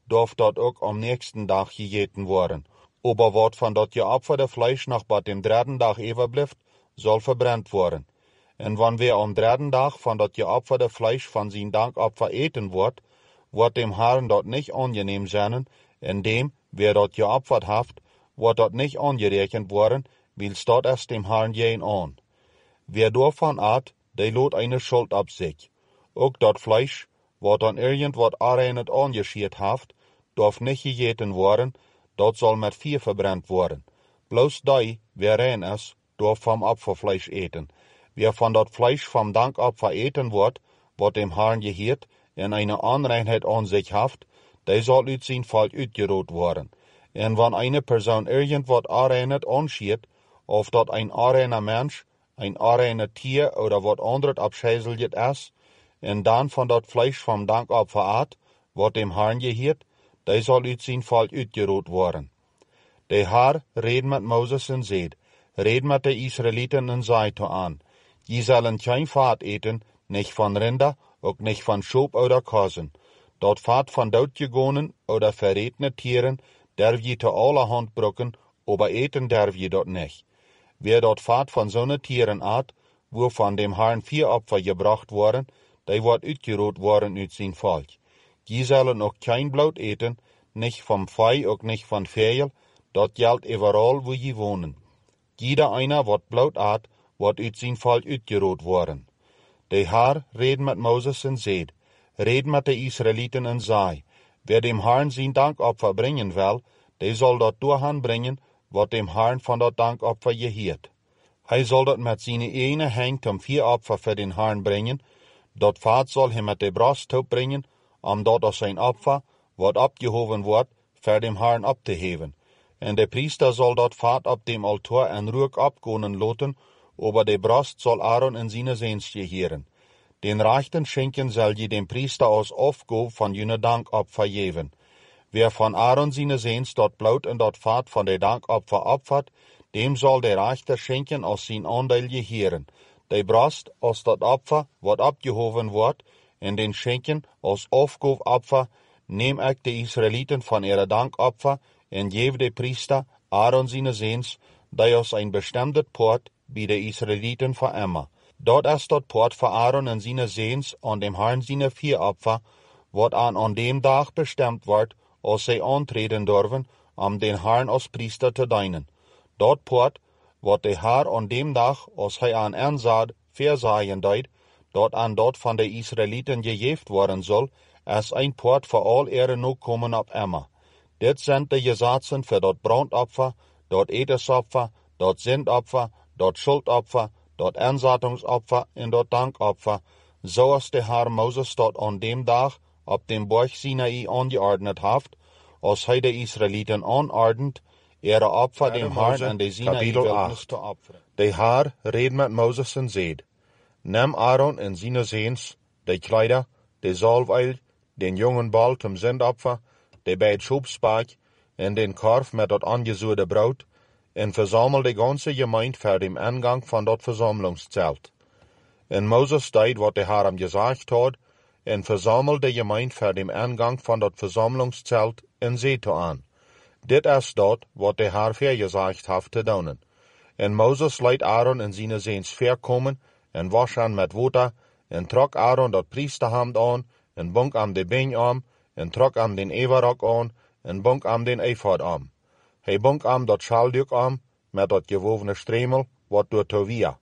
darf dort ook am nächsten Tag gegeten worden. Aber wat van dat geopferde Fleisch noch bei dem dritten Tag overblijft, soll verbrannt worden. En wanneer am dritten Tag van dat geopferde Fleisch van zijn dankopfer eten wordt dem Herrn dat niet angenehm zijn, en dem, wer dat geopferd heeft, wordt dat niet aangerekend worden, wils dat is dem Herrn geen aan. Wer daarvan eet, die loot eine schuld op zich. Ook dat Fleisch, wat dan irgendwat aanreinend aangescheerd heeft, darf niet gegeten worden, dat zal met vuur verbrand worden. Bloos die, wer rein is, darf vom Opferfleisch eten. Wer van dat Fleisch vom Dankopfer eten wordt, wat dem Herrn geheert, en eine Anreinheid aan zich heeft, die zal uit zijn volk uitgeroot worden. En wanneer eine persoon irgendwat aanreinend aanscheert, of dat een aanreiner mens, een aanreiner tier oder wat anderes abscheißeljet is, en dan van dat Fleisch vom Dankopfer eet, wat dem Herrn geheert, die zal uit zijn volk uitgeroot worden. De Heer reed met Mozes en zeid, red met de Israëlieten en zei toe aan, je zullen geen vaat eten, niet van rinder, ook niet van schoop oder kazen. Dat vaat van doodgegonen oder verretene tieren, derf je te allerhand brokken, aber eten derf je dat niet. Wer dat vaat van zo'n tieren eet, waarvan dem Herrn 4 opfer gebracht worden, die wordt uitgeroot worden uit zijn volk. Je zullen ook geen bloed eten, niet van vee, ook niet van vegel, dat geldt overal waar je wonen. Jeder einer wat bloed eet, wordt uit zijn volk uitgeroot worden. De Heer reed met Mozes en zeid, red met de Israëlieten en zei, wer dem Herrn zijn dankopfer brengen wil, die zal dat doorgaan brengen, wat dem Herrn van dat dankopfer geheert. Hij zal dat met zijn ene hand om 4 opfer voor den Herrn brengen, dat vaat zal hij met de brasttop brengen, om dat als zijn opfer, wat opgehoven wordt, voor dem Herrn op te heven. En de priester zal dat vaat op dem altaar en rook opkonen laten, over de brast zal Aaron en zijn zeens geheren. Den rechten schenken zal je dem priester als afgoof van jene dankopfer geven. Wer van Aaron zijn zeens dat bloed en dat vaat van de dankopfer opvat, dem zal de rechter schenken als zijn aandeel geheren. De brast als dat opfer wat opgehoven wordt, en den schenken als afgoofopfer, neem ik de Israëlieten van ihre dankopfer en geef de priester Aaron zijn zeens, die als een bestemde poort bij de Israëlieten veremmer. Dat is dat poort voor Aaron en zijn zeens aan dem Herrn zijn 4 opfer, wat aan dem dag bestemd wordt, als zij aantreden durven, om den Herrn als priester te dienen. Dat poort, wat de Heer aan dem dag, als hij aan aanzaad, verzaaien deed, dat aan dat van de Israëlieten gegeven worden zal, is een poort voor al ihre nakomen op immer. Dit zijn de gezaten voor dat brandopfer, dat etensopfer, dat zindopfer, dat schuldopfer, dat aanzatingsopfer en dat dankopfer, zoals de Heer Mozes dat aan dem dag op dem berg Sinai aangeordnet heeft, als hij de Israëlieten aanordent, ihre opfer dem Herrn en de Sinai wildnis te offeren. De Heer reed met Mozes en zeid, neem Aaron en zijn zeens, de kleider, de zalfolie, den jongen bal zum zindopfer, de beid schoepspaak en den korf met dat aangezoerde brood, en verzamel de ganze gemeente voor dem aangang van dat verzamelingszelt. En Mozes deed wat de Heer hem gezegd had, en verzamel de gemeente voor dem aangang van dat verzamelingszelt en zei toe aan, dit is dat wat de Heer vergezegd heeft te doen. En Mozes liet Aaron en zijn zeens verkomen, en was hen met water, en trok Aaron dat priesterhemd aan, en bond hem de been aan, en trok hem den everok aan, en bond hem den ephod aan. Hij bond hem dat schalduk aan, met dat gewovene stremel, wat door Tovia.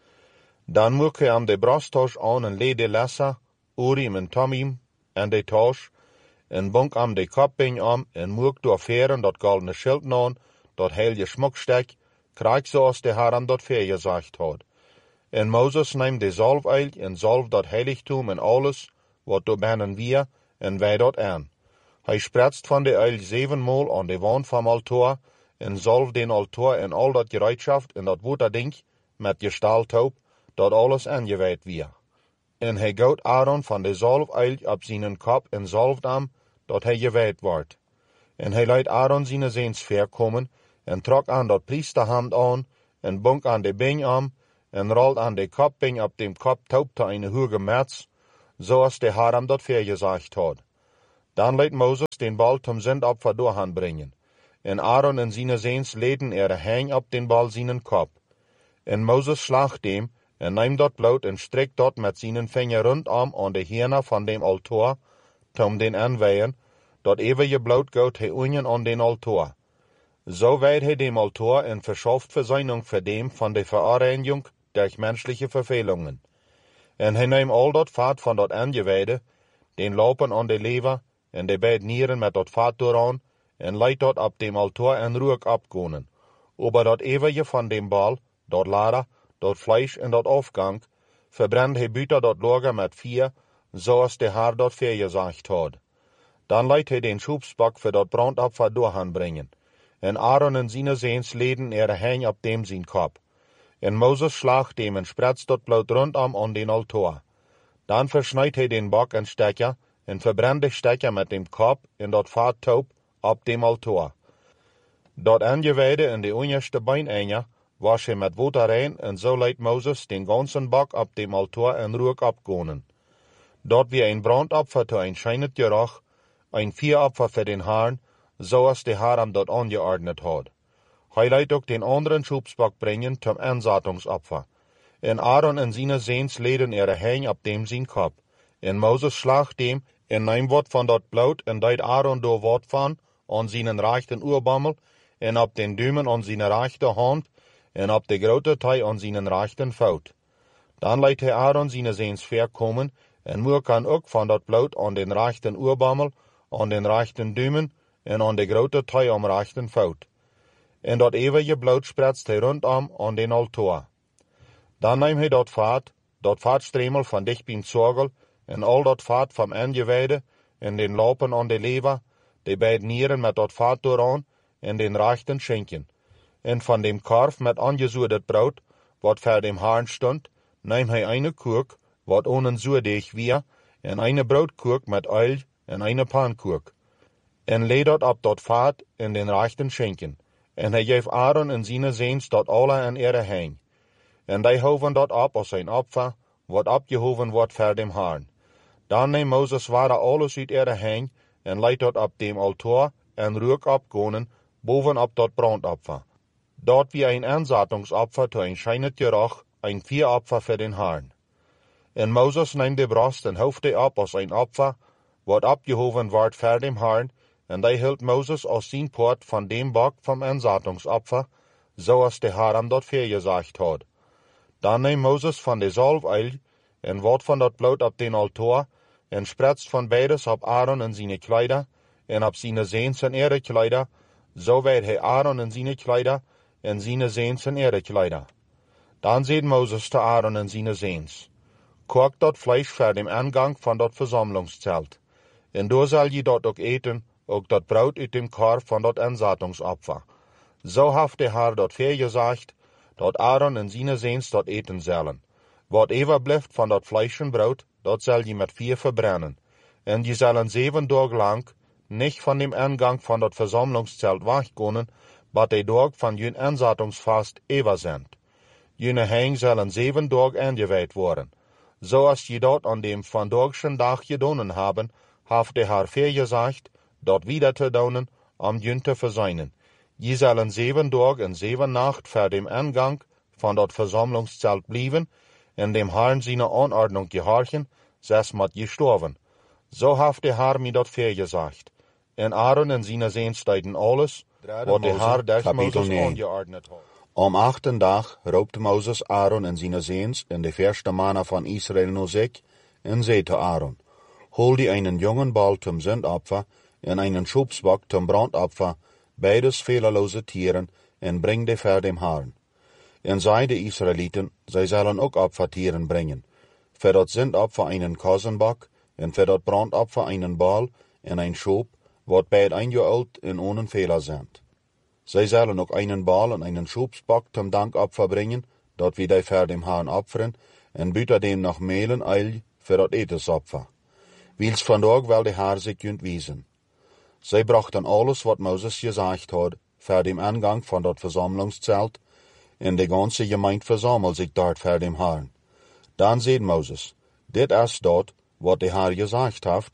Dan moek hij hem de brasttas aan en leed de lesser, Urim en Tomim, en de tas, en bond hem de kopbeen aan, en moek door veren dat goldene schild aan, dat heilige smokstek, krijg zoals de Heer hem dat vergezegd had. En Mozes neemt de zalfolie en zalf dat heiligtum en alles, wat door binnen weer, en wij dat aan. Hij spretst van de olie 7 maal aan de wand van altaar, en zalf den altaar en al dat gereedschaft en dat waterdink, met gestalthoop, dat alles aangewijd weer. En hij gooit Aaron van de zalfolie op zijn kop en zalft hem, dat hij gewijd wordt. En hij leidt Aaron zijn zeens verkomen, en trok aan dat priesterhemd aan, en bond aan de been aan, en rolt aan de kopbeen op dem kop touw te een hoge mets, zoals de Heer hem dat vergezegd had. Dan leidt Moses den Bal zum Sündopfer doorhanbringen. En Aaron en zijn Seens leden hang op den Bal seinen Kopf. En Moses slacht dem, en neemt dat bloed en strekt dat met zijn vinger rondom aan de herne van dem altaar, tom den aanweihen, dat eeuwige bloed goot hij unien aan den altaar. Zo wijdt hij dem altaar en verschafft Versöhnung voor dem van de Verreinigung durch menschliche Verfehlungen. En hij neemt al dat vaat van dat aangewijde, den lopen aan de lever, en de beide nieren met dat vaat dooraan, en leidt dat op dem altaar en rook opkonen. Ober dat eeuwige van dem Bal, dat lader, dat Fleisch en dat afgang, verbrennt hij buiten dat lager met vier, zoals de Heer dat vergezegd had. Dan leidt hij den Schubsbak voor dat brandopfer doorhanbringen. En Aaron en zijn Seens leden hang op dem zijn Kopf. En Moses slacht dem en spretst dat bloed rondom aan den altaar. Dan versnijdt hij den bak en stekker, en verbrennt de stekker met dem Kopf en dat vaat taub op dem altaar. Dat aangewijde en de onderste beinenger was hij met water rein, en zo leidt Moses den ganzen bak op dem altaar en rook opkonen. Dat wie een brandopfer te een schijnet geruch, een vieropfer voor den Herrn, zoals de Heer hem dat angeordnet had. Hij leidt ook den anderen Schubsbak brengen zum Ansattungsopfer. En Aaron en zijn Seens leden hang op dem zijn Kopf. En Moses slacht dem, en neemt wat van dat bloed, en deed Aaron door wat van, aan zijn rechten oorbammel, en op den duimen aan zijn rechte hand, en op de grote tij aan zijn rechten voet. Dan leidt hij Aaron zijn Seens verkomen, en moer kan ook van dat bloed aan den rechten oorbammel, aan den rechten duimen, en aan de grote tij am rechten voet. En dat eeuwige bloed spretst hij rondom aan den altaar. Dan neemt hij dat vaatstremel van dichtbien zorgel, en al dat vaat van aangewijde, en den lopen aan de lever, de beide nieren met dat vaat dooraan, en den rechten schenken. En van dem korf met angezuurdet brood, wat voor dem Herrn stond, neemt hij eine kurk, wat ohne zuurdeeg weer, en eine broodkurk met oil, en eine pankurk. En leed dat op dat vaat en den rechten schenken. En hij geeft Aaron en zijn Seens dat alle aan hang. En die hoven dat op als een opfer, wat opgehoven wordt voor dem Herrn. Dan neemt Moses water alles uit hang, en leidt dat op dem altaar, en rook opkonen, bovenop dat brandopfer. Dat wie een aansattungsopfer te een schijnet geruch, een vieropfer voor den Herrn. En Moses neemt de brost en hoeft die op als een opfer, wat opgehoven wordt voor dem Herrn, en die hield Moses als zijn poort van dem bak vom aansattungsopfer, zoals de Heer hem dat vergezegd had. Dan neemt Moses van de zalfoil, en wat van dat bloed op den altaar, en spretst van beides op Aaron en zijn kleider, en op zijn Seens en kleider, zo werd hij Aaron en zijn kleider, en zijn Seens en kleider. Dan zegt Moses te Aaron en zijn Seens: kook dat Fleisch voor dem aangang van dat Versammlungszelt, en door zal je dat ook eten, ook dat brood uit dem korf van dat Ansattungsopfer. Zo heeft de Heer dat vergezegd, dat Aaron en zijn Seens dat eten zullen. Wat overblijft van dat Fleisch en brood, dat zal je met vier verbrennen. En je zullen 7 dagen lang nicht van dem aangang van dat Versammlungszelt wegkomen, bat de dag van jun Ansattungsfast over zijn. Jene hang zullen 7 dagen aangewijd worden. Zoals je dat aan dem vandagschen dag gedaan hebben, heeft de Heer vergezegd, dat wieder te doen, om jun te verzuinen. Je zullen 7 dagen en 7 nacht voor dem aangang van dat Versammlungszelt blijven, en dem Herrn zijn Anordnung gehorchen, zes moet je sterven. Zo heeft de Heer mij dat vergezegd. En Aaron en zijn Seens deden alles, wat de Heer durch Moses angeordnet had. Am 8. dag roepte Moses Aaron en zijn Seens en de verste mannen van Israël naar zich, en zei te Aaron: hol die einen jongen Bal zum Sündopfer, en einen Schubsbock zum Brandopfer, beides fehlerlose Tieren, en bring die voor dem Herrn. En zei de Israëlieten, zij zullen ook Opfertieren brengen. Voor dat Sündopfer einen Kozenbock, en voor dat Brandopfer einen Bal, en een Schub, wat beid eingeold en ohne Fehler sind. Zij zullen ook einen Bal en einen Schubsbock zum Dankopfer bringen, dat wie die voor dem Herrn opferen, en buiten dem noch mehlen eil voor dat Etensopfer. Wils vandaag wel de Heer zich kunt wiesen. Zij brachten alles wat Moses gezegd had, voor dem aangang van dat Versammlungszelt, en de ganze Gemeinde versammelt zich dort voor dem Herrn. Dan zei Moses: dit is dat, wat de Heer gezegd heeft,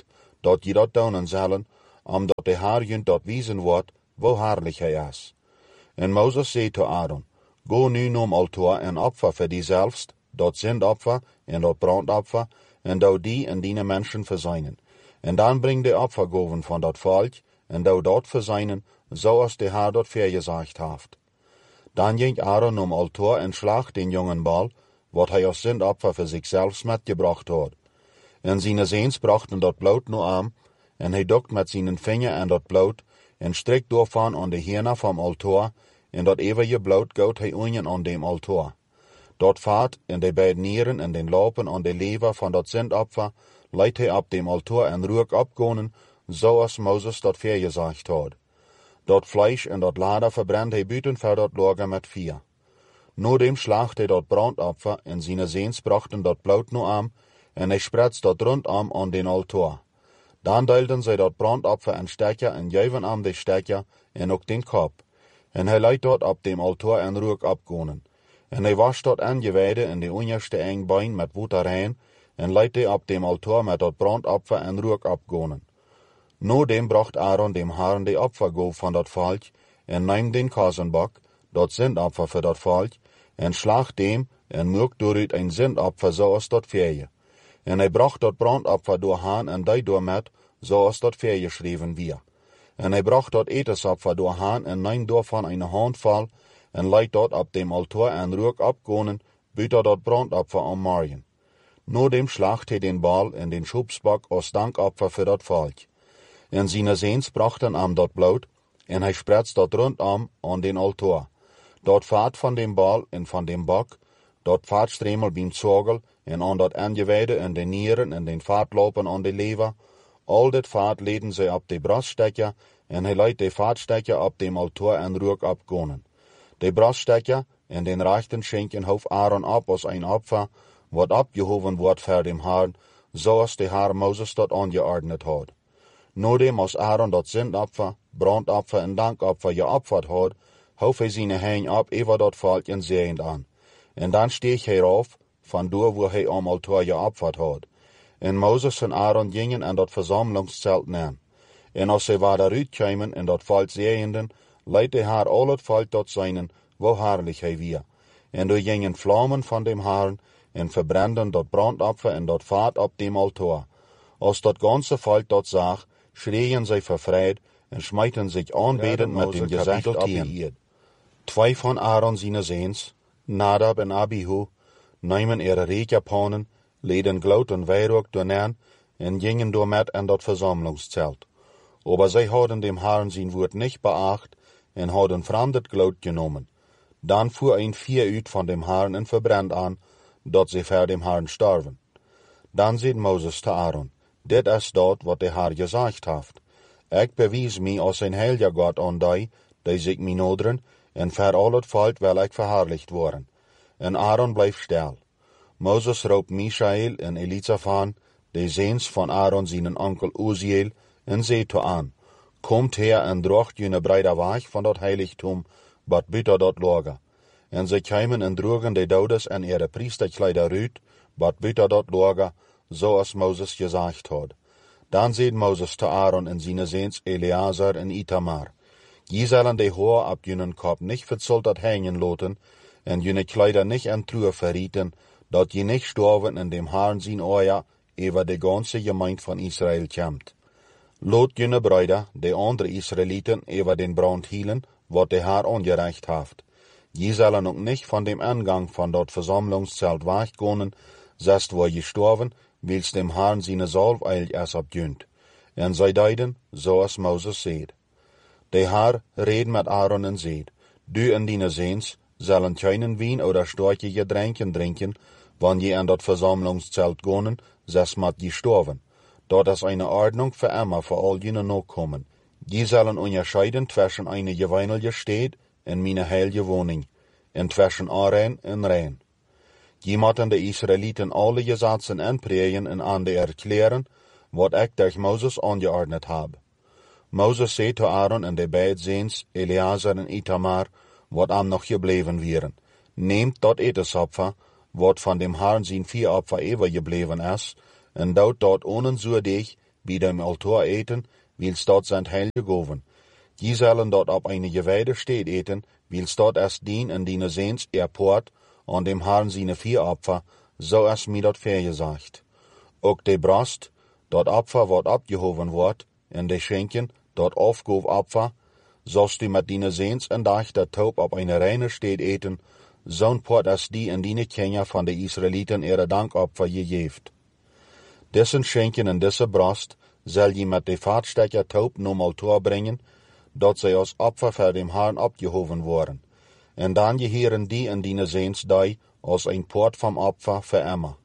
dat je dat doen zullen, omdat de Heer je dat wijzen wordt, hoe herrlich hij is. En Mozes zei tot Aaron, go nu naar altaar en opfer voor diezelfst, dat zendopfer en dat brandopfer, en doe die en die mensen verzijnen. En dan breng de opfergoven van dat volk, en doe dat verzijnen, zoals de Heer dat vergezegd heeft. Dan ging Aaron naar altaar en slacht den jongen bal, wat hij als zendopfer voor zichzelf metgebracht had. En zijn zeens brachten dat bloed naar hem, en hij dokt met zijn vinger aan dat bloed, en strekt daarvan aan de hierne van altaar, en dat eeuwige bloed goot hij unjen aan dem altaar. Dat vaat en de beide nieren en den lopen aan de lever van dat zendopfer, leidt hij op dem altaar en rook opkonen, zoals Mozes dat vergezegd had. Dat vlees en dat lader verbrandt hij buiten voor dat lager met vuur. Nadem slaagt hij dat brandopfer en zijn zeens brachten dat bloed naar hem, en hij spretst dat rondom aan den altaar. Dan deelden zij dat brandopfer en stekker en geven hem de stekker en ook den kop. En hij leidt dat op dem altaar en rook opkonen. En hij wascht dat aangewijde in de onderste engbein met water rein, en leidt die op dem altaar met dat brandopfer en rook opkonen. Nadem bracht Aaron dem Herrn de opfergoof van dat volk, en neemt den kazenbok, dat zendopfer voor dat volk, en slaagt dem, en maakt daaruit een zendopfer zoals dat verje. En hij bracht dat brandopfer doorheen en deed doormet, zoals dat vergeschreven weer. En hij bracht dat etensopfer doorheen en neemt daarvan een handvol, en leidt dat op dem altaar en rook opkonen, buiten dat brandopfer om morgen. Nadem slaagt hij den bal en den schubsbok als dankopfer voor dat volk. En zijn zeens brachten hem dat bloed, en hij spretst dat rondom aan den altaar. Dat vaat van dem bal en van dem bok, dat vaatstremel beam zorgel, en aan dat aangewijde en de nieren en den vaatlopen aan de lever, al dat vaat leden zij op de brandstekker, en hij leidt de vaatstekker op dem altaar en rook opkonen. De brandstekker en den rechten schenken hoofd Aaron op als een opfer, wat opgehoven wordt voor dem Herrn, zoals de Heer Mozes dat aangeordnet had. Nadem als Aaron dat zendopfer, brandopfer en dankopfer geofferd had, hoef hij zijn heen op over dat volk en zeend aan. En dan steeg hij af, van daar waar hij am altaar geofferd had. En Mozes en Aaron gingen aan dat verzamelingszelt neer. En als zij waar daaruit kwamen en dat volk zeenden, leidt de Heer al het volk tot zijnen, hoe herrlich hij weer. En er gingen vlammen van dem Herrn, en verbranden dat brandopfer en dat vaat op dem altaar. Als dat ganze volk dat zag, schreeën zij vervreed en smijten zich aanbedend met den gezicht op de eerd. Twee van Aaron zijn zeens, Nadab en Abihu, nemen ihre reekjapanen, leden glout en wierook doorneen en gingen door met aan dat verzamelingszelt. Aber zij hadden dem Herrn zijn woord niet beacht en hadden vreemd glout genomen. Dan voer een vuur uit van dem Herrn en verbrand aan, dat zij voor dem Herrn sterven. Dan zei Mozes te Aaron, dit is dat wat de Heer gezegd heeft. Ik bewijs mij als een heilige God aan die zich mij noderen, en voor al het volk wil ik verherrlicht worden. En Aaron bleef stil. Mozes roept Michael en Elizaphan, de zeens van Aaron zijn onkel Uziel, en zei toe aan, komt her en drocht jullie breide weg van dat heiligdom, wat buiten dat lager. En zij kwamen en droegen de douders en ihre priesterkleider uit, wat buiten dat lager, zoals Mozes gezegd had. Dan zei Mozes te Aaron en zijn zeens Eleazar en Itamar, je zullen de haar op jullie kop niet verzolterd hangen laten, en jullie kleider niet aan truur verrieten, dat je niet sterven in dem Herrn zijn oor, over de ganze gemeente van Israël komt. Laat jullie broeder, de andere Israëlieten, over den brand hielen, wat de Heer aangereicht heeft. Je zullen ook niet van dem aangang van dat verzamelingszelt wegkomen, zest waar je sterven, wils dem Herrn zijn zalf eilig is op junt. En zij deden, zoals Mozes zei. De Heer reed met Aaron en zei, du en dine zeens zullen geen wien oder sterke dranken drinken, wanneer je aan dat verzamelingszelt gaan, zes moet je sterven. Dat is eine Ordnung für immer voor al jullie nakomen. Je zullen onderscheiden tussen eine geweinige stad en mijn heilige woning, en tussen onrein en rein. Je moeten de Israëlieten alle gesetzen aanpregen en aan de erklären, wat ik durch Mozes aangeordnet heb. Mozes zei te Aaron en de beide zeens, Eleazar en Itamar, wat am nog gebleven wieren. Neemt dat etensopfer, wat van dem Herrn zijn vieropfer overgebleven is, en dood dat onenzoedig bij dem Altar eten, wils dort zijn heilige goven. Die zullen dort op eine gewijde steed eten, wils dort es dien en diene seens poort, an dem Herrn seine vier Opfer, so es mir dort vergesagt. Ook de Brast, dort Opfer wat abgehoven wordt, en de Schenken, dort aufgoof Opfer, sollst du mit diene seens en dag der Taub op eine reine steed eten, zo'n poort as die en diene Kenia van de Israeliten ihre Dankopfer gegeeft. Dessen Schenken en desse Brast, zal je met de vaatstekker Taub nom Altar brengen, dat zij als Opfer voor dem Herrn abgehoven worden. En dan geheren die en diene seens die als een poort vom Opfer für immer.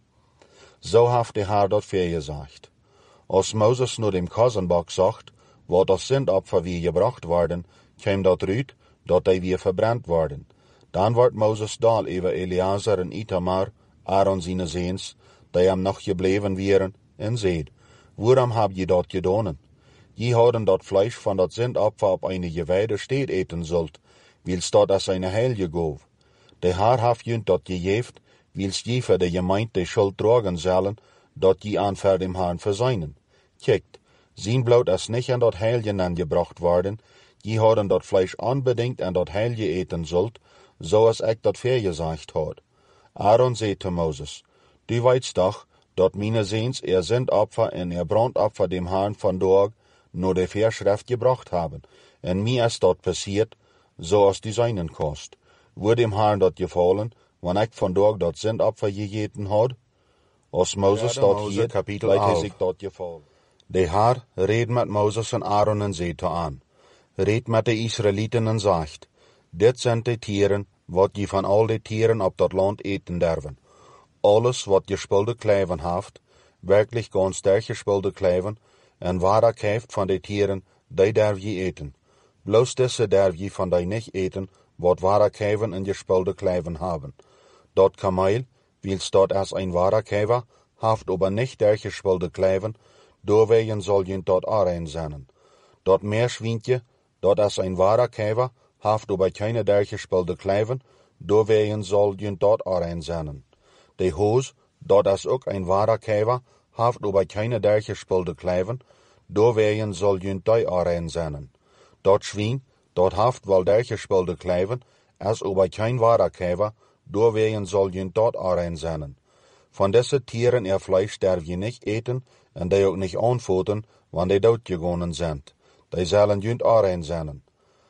So haft de Herr dort vergesagt. Als Moses nur dem Kassenbock sagt, wo das Sündopfer wie gebracht worden, käm dort rüt, dat die wir verbrannt worden. Dan wordt Moses dal über Eleazar en Itamar, Aaron seine Seens, die hem noch gebleven wären, en seht, waarom hab je dat gedonen? Je houden dat Fleisch van dat Sündopfer op eine gewijde steed eten zult, wils dat as eine heilige goof. De Herr haft junt dat gegeeft, wils je voor de gemeente de schuld dragen zullen, dat je aan voor dem Herrn verseinen. Kijkt, zien bloot as nicht an dat heilige angebracht worden, je houden dat Fleisch unbedingt an dat heilige eten zult, zoals ik dat vergesagt had. Aaron zei te Moses, du weitst doch, dat meine Seens Sündopfer en Brandopfer dem Herrn vandaag nur de Verschrift gebracht haben, en mir ist dat passiert, zoals die seinen kost. Wordt dem Herrn dat gefallen, wanneer ik vandaag dat Sündopfer gegeten had? Als Moses dat hier, leidt hij zich dat geval. De Herr reed met Moses en Aaron en zei te aan, reed met de Israëlieten en zegt, dit zijn de tieren, wat je van al de tieren op dat land eten derven. Alles wat gespulde kleiven haft, werkelijk ganz sterk gespulde kleiven, en waar heeft van de tieren, die derf je eten. Bloos disse derf je van die niet eten, wat ware keiven en gespulde kleiven haben. Dat kameel, wils dat als een ware keiver, haft aber nicht der gespulde kleiven, doorwegen zal je dat aanrein zijn. Dat meerschwientje, dat als een ware keiver, haft aber keine der gespulde kleiven, doorwegen zal je dat aanrein zijn. De hoos, dat als ook een ware keiver, haft aber keine der gespulde kleiven, doorwegen zal je dat aanrein zijn. Dat schwien, dat haft wel der gespulde kleiven, als aber kein wahrer Käfer, doorwegen soll je dort aanrein zijn. Von desse Tieren Fleisch darf je nicht eten, en die ook nicht aanvoten, wann die doodgegangen sind. Die zullen je aanrein zijn.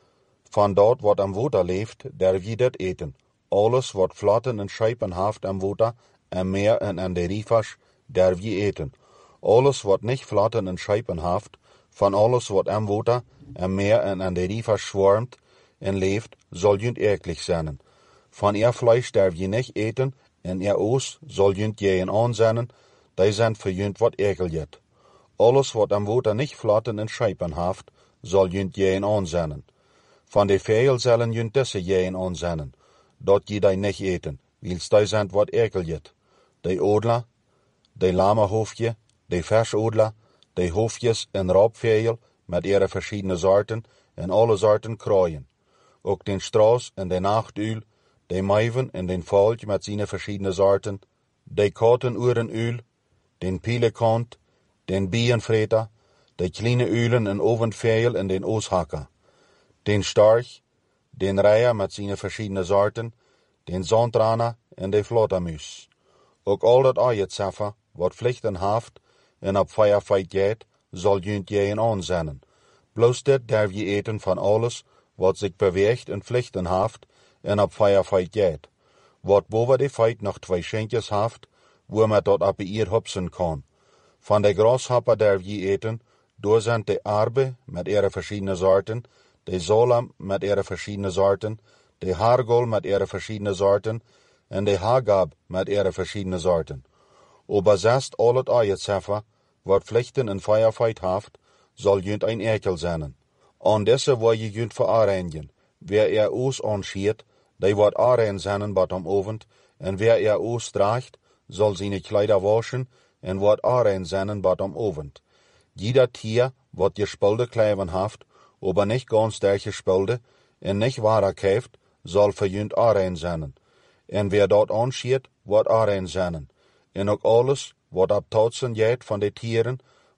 Von dort, wat am Water leeft, darf je dat eten. Alles, wat flatten en scheipen haft am Water, am Meer en an de rivers, darf je eten. Alles, wat nicht flatten en scheipen haft, van alles, wat am Water, am Meer en an de rivers schwarmt en leeft, soll je eklig zijn. Van Fleisch darf je nicht eten, en Oos soll je jeën aanzenden, die zijn für je wat ekeljet. Alles, wat am Water nicht flatten en scheipen haft, soll je jeën aanzenden. Van de Vögel zullen je desse jeën aanzenden, dat je die nicht eten, wils die zijn wat ekeljet. De Odler, de Lamahoofdje, de Verschodler, de hoofdjes en Raubvögel met ihre verschiedene Sorten en alle Sorten Kraaien. Ook den Straus en de Nachtuil, de Meiven en den Falk met zijn verschiedene Sorten, de Kotenuhrenuil, den Pilekont, den Bienenvreter, de kleine Uilen en Ovenvögel en den Ooshakker, den Storch, den Reiher met zijn verschiedene Sorten, den Zandtraner en de Flottermus. Ook al dat Eietzeffer, wat vlichten haft en op feierfeit geht, zal junt jeën aanzenden. Bloos dit darf je eten van alles, wat zich beweegt en vlichten haft en op feierfeit geht. Wat boven de feit nog 2 schenkjes haft, wo men dat op ihr hupsen kan. Van de grashopper darf je eten, door zijn de Arbe met ihre verschiedene Sorten, de Solam met ihre verschiedene Sorten, de Hargol met ihre verschiedene Sorten en de Hagab met ihre verschiedene Sorten. Oberzest al het Eietzeffer, wat vlichten en feierfeit haft, zal junt een ekel zijn. Aan desse waar je junt veranreinigen. Wer Oos anschiert, die wordt aanrein zijn bat am Ovend, en wer Oos draagt, zal zijn Kleider waschen, en wordt aanrein zijn bat am Ovend. Jeder Tier, wat gespulde kleiven haft, aber nicht ganz der gespulde, en nicht wahrer käft, zal für junt aanrein zijn. En wer dort anschiert, wordt aanrein zijn. En ook alles, wat ab Tautsen geht van de Tieren,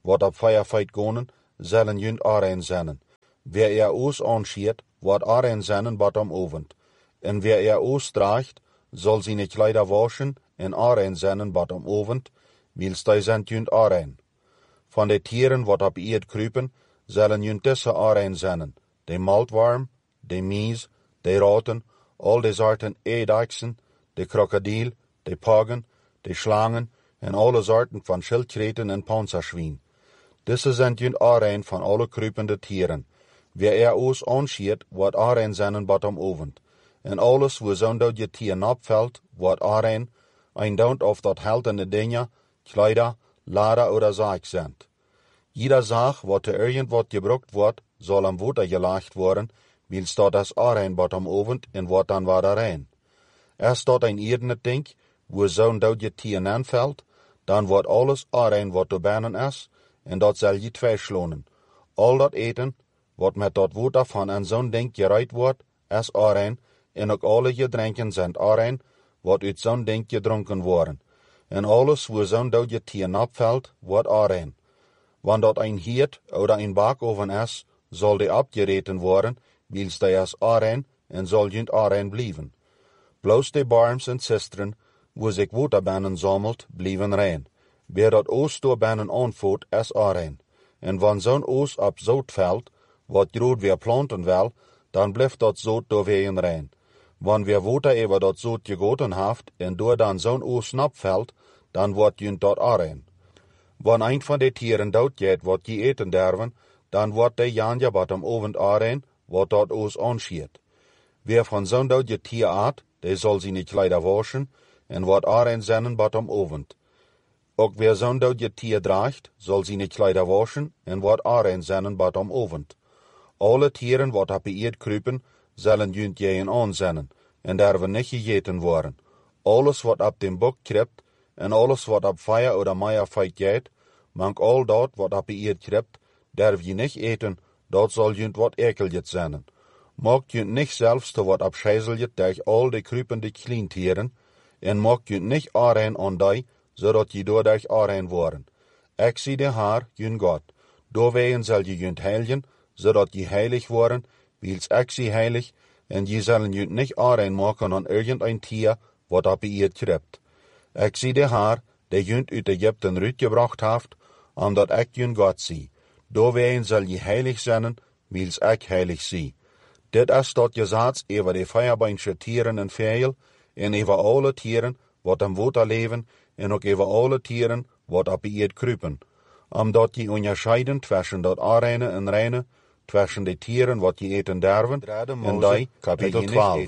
wat op feierfeit gonen, zullen junt aanrein zijn. Wie oos aanschiet, wordt aanrein zijn batom ovend. En wie oos draagt, zal zijn kleider waschen en aanrein zijn batom ovend, wils die zijn junt aanrein. Van de tieren wat op eerd kruipen, zullen junt deze aanrein zijn. De maltworm, de mies, de ratten, al de soorten eidachsen, de krokodil, de pagen, de slangen en alle soorten van schildkreten en panzerschwein. Deze zijn junt aanrein van alle kruipende tieren. Wie oos aanschiet, wordt aanrein zijn batom ovend. En alles waar zo'n dat je tier opvalt, wordt aanrein, eindaunt of dat heltende dingen, kleider, lader oder zaak zijn. Jeder zaak wat er irgendwat gebruikt wordt, zal am water gelegd worden, wils dat is aanrein batom ovend en wordt dan weer rein. Als dat een irdene ding, waar zo'n dat je tier aanvalt, dan wordt alles aanrein wat er binnen is, en dat zal je verslonen. Al dat eten, wat met dat water van een zo'n ding gereid wordt, is aanrein, en ook alle gedrinken zijn aanrein, wat uit zo'n ding gedronken worden. En alles waar zo'n dat je tier opvalt, wordt aanrein. Want dat een hiert oder een bakoven is, zal die opgereten worden, wils die is aanrein en zal junt aanrein blijven. Bloos de barms en cisteren, waar zich water binnen zamelt, blijven rein. Wie dat oos door binnen aanvoert, is aanrein. En wanneer zo'n oos op zout valt, wat groot weer planten wil, dan blijft dat zout door weer rein. Wanneer weer water over dat zout gegoten heeft, en door dan zo'n oos opvalt, dan wordt junt dat aanrein. Wanneer een van de tieren doodgaat wat je eten derven, dan wordt de janja batom ovend aanrein, wat dat oos aanschiet. Wie van zo'n dood je tier aat, die zal zijn kleider waschen, en wordt aanrein zijn batom ovend. Ook wie zo'n dood je tier draagt, zal zijn kleider waschen, en wordt aanrein zijn batom ovend. Alle tieren wat op de eerd kruipen, zullen junt jeën aanzennen, en derven niet gegeten worden. Alles wat op den bok kript, en alles wat op feier oder meierfeit gaat, mank al dat wat op de eerd kript, derf je niet eten, dat zal junt wat ekeljet zijn. Maak junt niet zelfs te wat opschijzeljet durch al de kruipende klientieren, en maak junt niet aanrein aan die, zodat je doordat aanrein worden. Ik zie de haar, junt God. Doorwegen zal je junt heiligen, zodat je heilig worden, wils ik zie heilig, en je zullen junt niet aanrein maken aan irgendein tier, wat op de eerd kript. Ik zie de haar, die junt uit Egypten uitgebracht heeft, omdat ik junt God zie. Doorwegen zal je heilig zijn, wils ik heilig zie. Dit is dat gezats over de vijfbeentje tieren en vijl, en over alle tieren wat am water leven, en ook over alle tieren wat op de eerd kruipen. Omdat je onderscheiden tussen dat aanreine en reine, tussen de tieren wat je eten derven, en die kapitel 12.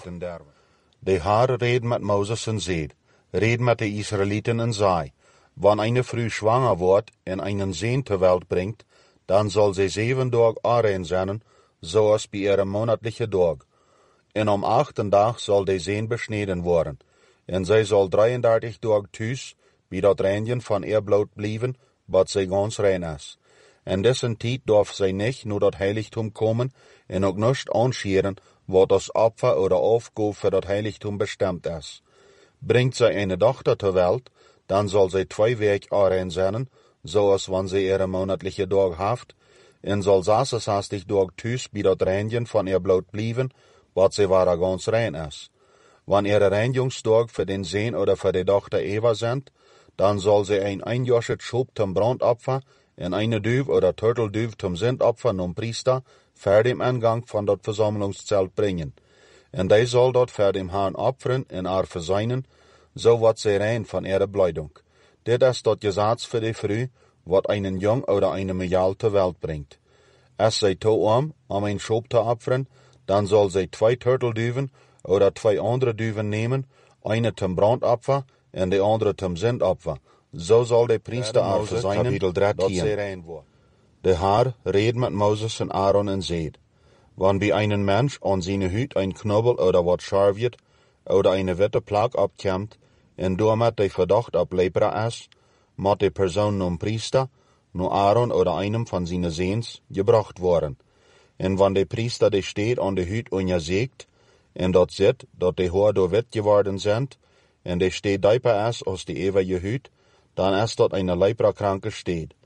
De Heer reed met Mozes en zei, reed met de Israëlieten en zei, wanneer een vrouw zwanger wordt en een zoon ter wereld brengt, dan zal ze 7 dagen aanrein zijn, zoals bij ihre monatliche dag. En om 8e dag zal de zoon besneden worden, en zij zal 33 dagen thuis bij dat reinigen van ihr bloed blijven, wat zij gans rein is. En dessen tijd darf zij niet naar dat heiligtum komen, en ook niet aanscheren, wat als opfer oder aufgave voor dat heiligtum bestemd is. Brengt zij een dochter ter wereld, dan zal zij 2 weken aanrein zijn, zoals wanneer zij ihre monatliche dag heeft, en zal 66 dagen thuis bij dat reinigen van ihr bloed blijven, wat zij waar gans rein is. Wanneer ihre reinigingsdag voor den zoon oder voor de dochter Eva zijn, dan zal zij een eenjarsche schop zum brandopfer en een duif oder turtelduif zum zendopfer nom priester voor dem ingang van dat verzamelingszelt brengen. En die zal dat voor dem Herrn opferen en haar verzeinen, zo wat zij rein van ihre blijdung. Dit is dat gezats voor de vrouw, wat een jong oder een mejaal ter wereld brengt. Als zij toe om een schop te opferen, dan zal zij 2 turtelduiven oder 2 andere duiven nemen, eine zum brandopfer en de andere zum zendopfer. Zo zal de priester haar verzeinen, dat zij rein wordt. De Heer reed met Mozes en Aaron en zei, wanneer bij een mens aan zijn huid een knobbel oder wat scharviert, oder een witte plak opkomt, en doormet de verdacht op lepra is, moet de persoon nom priester, no Aaron oder einem van zijn zoons, gebracht worden. En wanneer de priester de steed aan de huid onderzoekt, en dat ziet dat de haar door wit geworden zijn, en de steed dieper is als de eeuwige huid, dan is dat een leprakranke steed.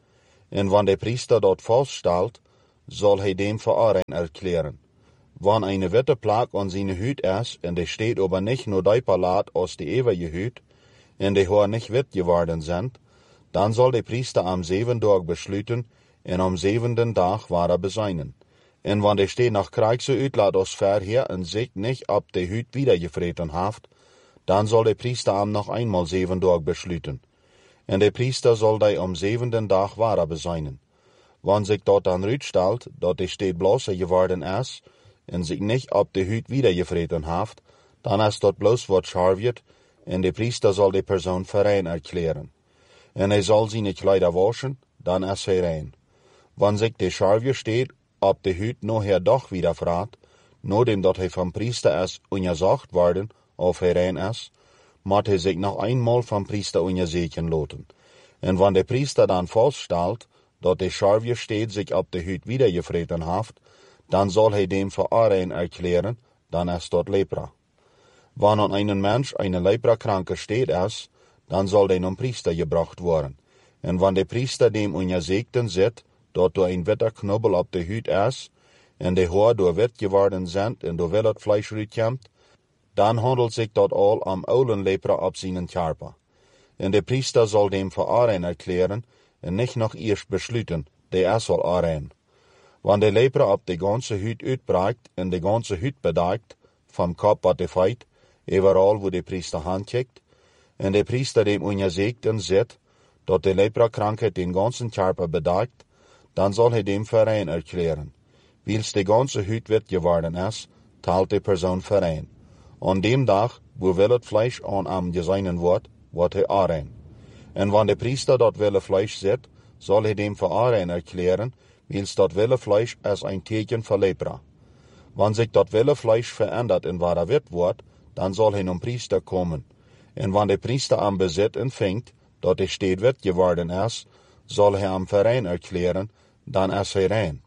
En wann der Priester dort feststellt, soll hij dem für Arein erklären. Wann eine witte Plag an seine Hüt ist, en de steht aber nicht nur deipalat aus die ewige Hüt, en de Haar nicht wit geworden sind, dann soll der Priester am 7. Tag beschlüten, en am 7. Tag war beseinen. En wann de steht nach Kriegse uitlaat aus verheer en sich nicht ab de Hüt wiedergefreten haft, dann soll der Priester am noch einmal 7 Tag beschlüten. En der Priester soll de am 7. Tag war beseinen. Wann sich dort dann rütstellt, dort de steht bloße geworden ist, en sich nicht ab de Hüt wiedergefreten haft, dann ist dort bloß wat scharviert, en der Priester soll die Person für rein erklären. En hij soll seine Kleider waschen, dann ist hij rein. Wann sich de Scharvier steht, ob de Hüt noher doch wieder fragt, nur dem dort hij vom Priester ist untersucht worden, auf hij rein ist, moet hij sich noch einmal vom Priester untersuchen loten. En wann der Priester dann feststellt, dort de Scharvier steht sich ab de Hüt wiedergefreten haft, dann soll hij dem für Arein erklären, dann ist dort Lepra. Wann an einen Mensch eine Leprakranke steht ist, dann soll der zum Priester gebracht worden. En wann der Priester dem untersuchten sieht, dort durch ein witter Knubbel ab de Hüt ist, en de Haar durch wit geworden sind en durch willet Fleisch rütkommt, dann handelt sich dort all am oulen Lepra ab seinen Körper. En der Priester soll dem für Arein erklären, en nicht noch erst beschlüten, der soll Arein. Wann der Lepra ab de ganze Hüt uitbreikt en de ganze Hüt bedeckt, vom Kopf ab de Feit, überall wo der Priester handkickt, en der Priester dem untersuchten sieht, dort de Lepra-Krankheit den ganzen Körper bedeckt, dann soll er dem Verein erklären. Wils de ganze Hüt wit geworden ist, teilt die Person Verein. An dem Tag, wo willet Fleisch an am geseinen wird er Arein. En wann der Priester dort wille Fleisch sieht, soll er dem für Arein erklären, wils dort wille Fleisch als ein Teken für Lepra. Wann sich dort wille Fleisch verändert in wahrer Wirt wird, dann soll er zum Priester kommen. En wann der Priester am Besitz empfängt, dort er steht wit geworden ist, soll er am Verein erklären, dann ist er rein.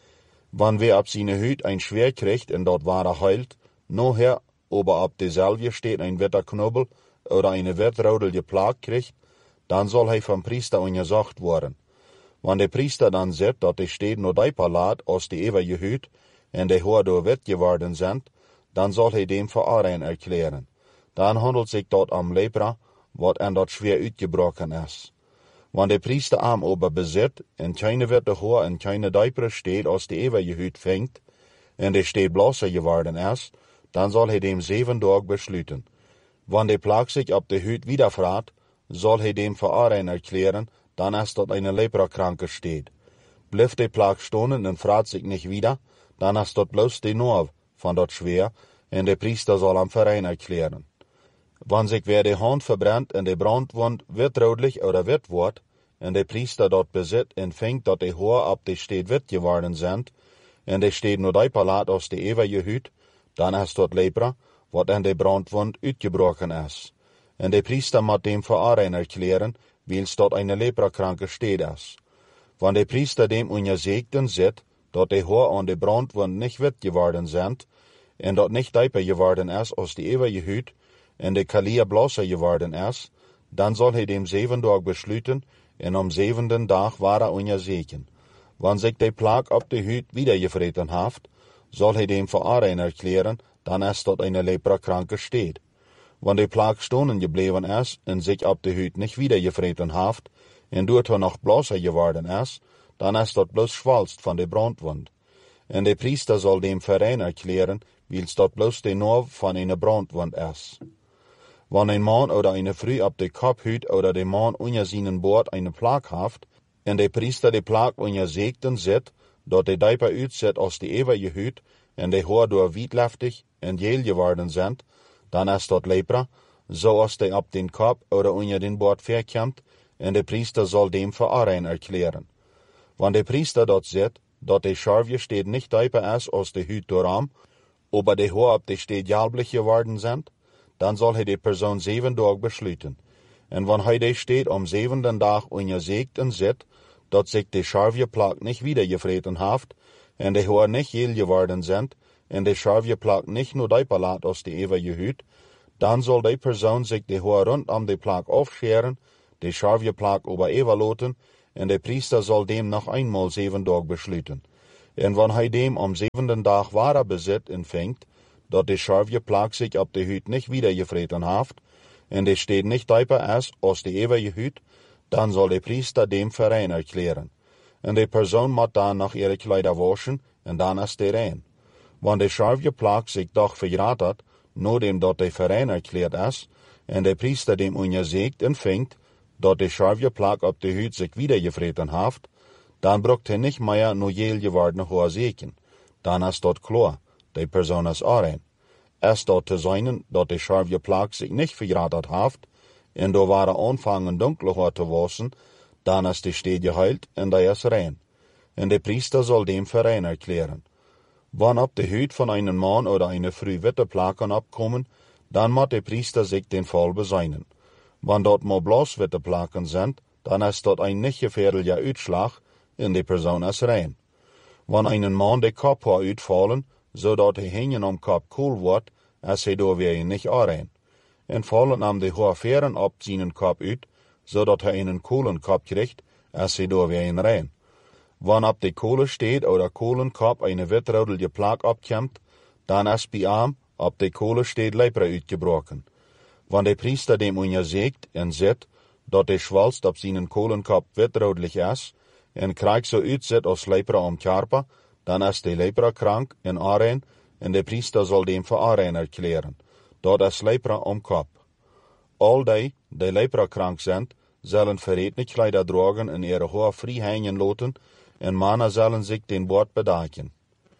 Wann wer ab seine Hüt ein Schwer kriegt und dort war er heilt, noher, ob er ab derselbe steht ein witter Knubbel oder eine wittraudelige Plag kriegt, dann soll er vom Priester untersucht worden. Wann der Priester dann sieht, dort er steht nur deipalat aus die ewige Hüt und die Haar durch wit geworden sind, dann soll er dem für Arein erklären. Dann handelt sich dort am Lepra, wat en dort schwer uitgebrochen ist. Wann der Priester am ober besitzt, en keine witte Haar en keine Deipre steht aus die ewige Hüt fängt, en der steht bloßer geworden ist, dann soll er dem 7 Tag beschlüten. Wann der Plag sich ab der Hüt wieder fragt, soll er dem für Arein erklären, dann ist dort eine Leprakranke steht. Bleibt der Plag stonen und fragt sich nicht wieder, dann ist dort bloß die Nerv von dort schwer, en der Priester soll am Verein erklären. Wann sich wer die Hand verbrennt en de Brandwund wird rotlich oder wird wort, en der Priester dort besitzt en fängt dort die Haar ab die steht wit geworden sind, en de steht nur deipalat aus die ewige Hüt, dann ist dort Lepra, wat en de Brandwund uitgebrochen ist. En der Priester moet dem für Arein erklären, wils dort eine Leprakranke steht ist. Wann der Priester dem untersuchten sieht, dort die Haar an de Brandwund nicht wit geworden sind, en dort nicht deiper geworden ist aus die ewige Hüt, en de Kalia bloßer geworden ist, dann soll er dem 7 Tag beschlüten, en am 7. Tag war er untersuchen. Wann sich de Plag ab de Hüt wiedergefreten haft, soll er dem für Arein erklären, dann ist dort eine Leprakranke steht. Wann de Plag stonen geblieben ist, en sich ab de Hüt nicht wiedergefreten haft, en dort er noch bloßer geworden ist, dann ist dort bloß schwalst von de Brandwund. En de Priester soll dem Verein erklären, wils dort bloß de Nerv von eine Brandwund ist. Wann ein Mann oder eine Frau ab de Kopfhüt oder de Mann unter seinen Bord eine Plag haft, en de Priester de Plag untersuchten sieht, dort de Deiper uitzet aus die ewige Hüt, en de Haar durch wietlaftig en gel geworden sind, dann ist dort Lepra, so als de ab den Kopf oder unter den Bord verkommt, en de Priester soll dem für Arein erklären. Wann de Priester dort sieht, dort de Scharvier steht nicht deiper ist aus de Hüt doram, aber de Haar ab de steht jalblich geworden sind, dann soll er die Person 7 Tag beschlüten. En wann hij de steht am 7. Tag untersucht en sieht, dort sich die Scharvierplag nicht wiedergefreten haft, en de Haar nicht gel geworden sind, en de Scharvierplag nicht nur deipalat aus die ewige Hüt, dann soll die Person sich die Haar rund um die Plag aufscheren, die Scharvierplag über überloten, en de priester zal dem nog eenmaal 7 dagen besluiten. En wanneer hij dem om 7e dag ware bezit en vindt, dat de scharfje plaag zich op de huid niet wieder gevreten heeft, en de steed niet dieper is als de eeuwige huid, dan zal de priester dem verein erklären. En de persoon moet dan nog ihre kleider waschen, en dan is de rein. Want de scharfje plaag zich toch verraad, nadat dat de verein erklärt is, en de priester dem onderzoekt en vindt, dat de scharfje plaag op de huid zich wieder gevreten heeft, dan brukt hij niet meer no geel gewordene hoorzeken. Dan is dat klaar, de persoon is rein. Is dat te zijn dat de scharfje plaag zich niet verraad heeft, en door waren aanvangen dunkele haar te wassen, dan is de steed geheild en die is rein. En de priester zal dem verein erklären. Wanneer op de huid van een man oder een vrouw witte plakken opkomen, dan moet de priester zich den val bezinnen. Wanneer dat maar bloos witte plakken zijn, dan is dat een niet gefährlicher uitslag en de persoon is rein. Wanneer een man de kophaar uitvallen, zodat hij hingen om kop koel wordt, is hij door weer niet rein. En vallen hem de haarveren op zijn kop uit, zodat hij een koelen kop krijgt, is hij door weer rein. Wanneer op de kolen steed oder kolenkop een witrodelige plaag opkomt, dan is bij hem op de kolen steed lepra uitgebroken. Wanneer de priester dem onderzoekt en ziet dat de schwalst op zijn kolenkop witrodelig is, en krijgt zo uitzet als lepra om karpa, dan is de lepra krank en onrein, en de priester zal dem voor onrein erklären. Dat is lepra om kop. Al die lepra krank zijn, zullen verretene kleider dragen en ihre haar vrij hangen laten, en mannen zullen zich den woord bedaken.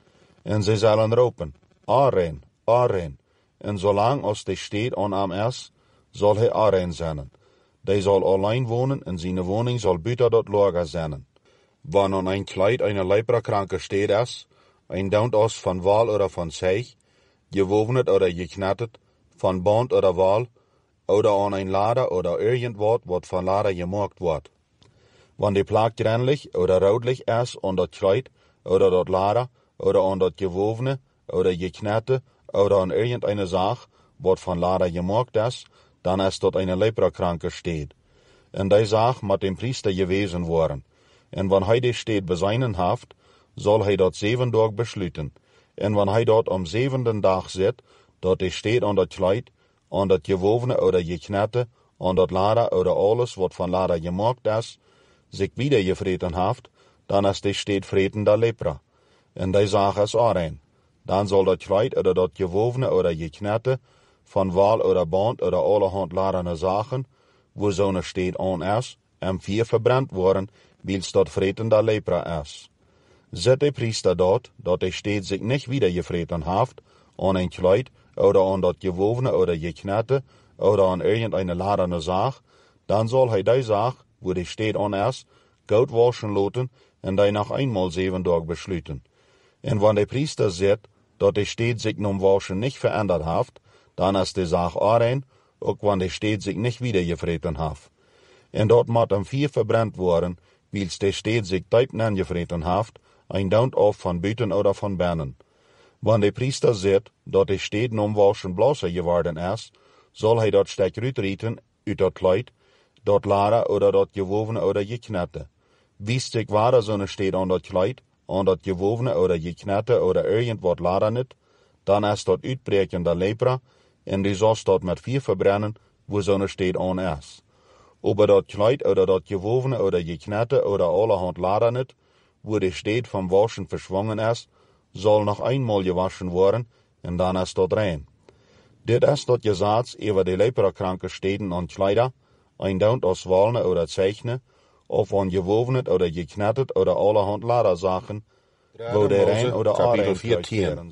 En ze zullen roepen, onrein, onrein, en zolang als de steed aan hem is, zal hij onrein zijn. Die zal alleen wonen en zijn woning zal buiten dat lager zijn. Wanneer een kleid een leprakranke steed is, een daunt als van wal oder van zeeg, gewoven oder geknatterd, van band oder wal, oder aan een lader oder irgend wat van lader gemaakt wordt. Wanneer de plaag gränlich oder roodlich is aan dat kleid, oder dat lader, oder aan dat gewovene, oder geknatte, oder aan irgendeine zaag, wat van lader gemaakt is, dan is dat een leprakranke steed. En die zaag moet dem priester gewezen worden. En wanneer hij de steed bezinnen heeft, zal hij dat 7 dagen besluiten. En wanneer hij dat om 7e dag zit, dat de steed aan dat kleid, aan dat gewovene oder geknatte, aan dat lader oder alles wat van lader gemaakt is, zich wieder gevreten heeft, dan is de steed vretende lepra. En die zaag is onrein. Dan zal dat kleid oder dat gewovene oder geknatte, van wal oder band oder allerhand laderne zaken, wo zo'n steed aan is, en 4 verbrand worden, wils dat vretende lepra is. Zet de priester dat de steed zich niet wieder gevreten heeft, aan een kleid, oder aan dat gewovene oder geknatte, oder aan irgendeine laderne zaag, dan zal hij die zaag, wo de steed aan is, goud waschen laten, en die nog eenmaal 7 dagen besluiten. En wanneer de priester ziet, dat de steed zich nom waschen niet veranderd heeft, dan is de zaag onrein, ook wanneer de steed zich niet wieder gevreten heeft. En dat moet hem 4 verbrand worden, wils de steed zich diep gevreten heeft, een daunt of van buiten oder van binnen. Wanneer de priester ziet, dat de steed nom waschen blosser geworden is, zal hij dat stek uitrieten uit dat kleid, dat lader oder dat gewovene oder geknatte. Wiest zich waar zo'n steed aan dat kleid, aan dat gewovene oder geknatte oder irgendwat lader niet, dan is dat uitbrekende lepra, en die zal dat met 4 verbrennen, wo zo'n steed aan is. Over dat kleid oder dat gewovene oder geknatte oder allerhand lader niet, wo de steed van waschen verschwongen is, zal nog eenmaal gewaschen worden, en dan is dat rein. Dit is dat gezaats over de leprakranke steden aan kleider, een daunt als walne oder zeichne, of aan gewovene oder geknatterd oder allerhand laderzaken, wo de rein oder onrein 14.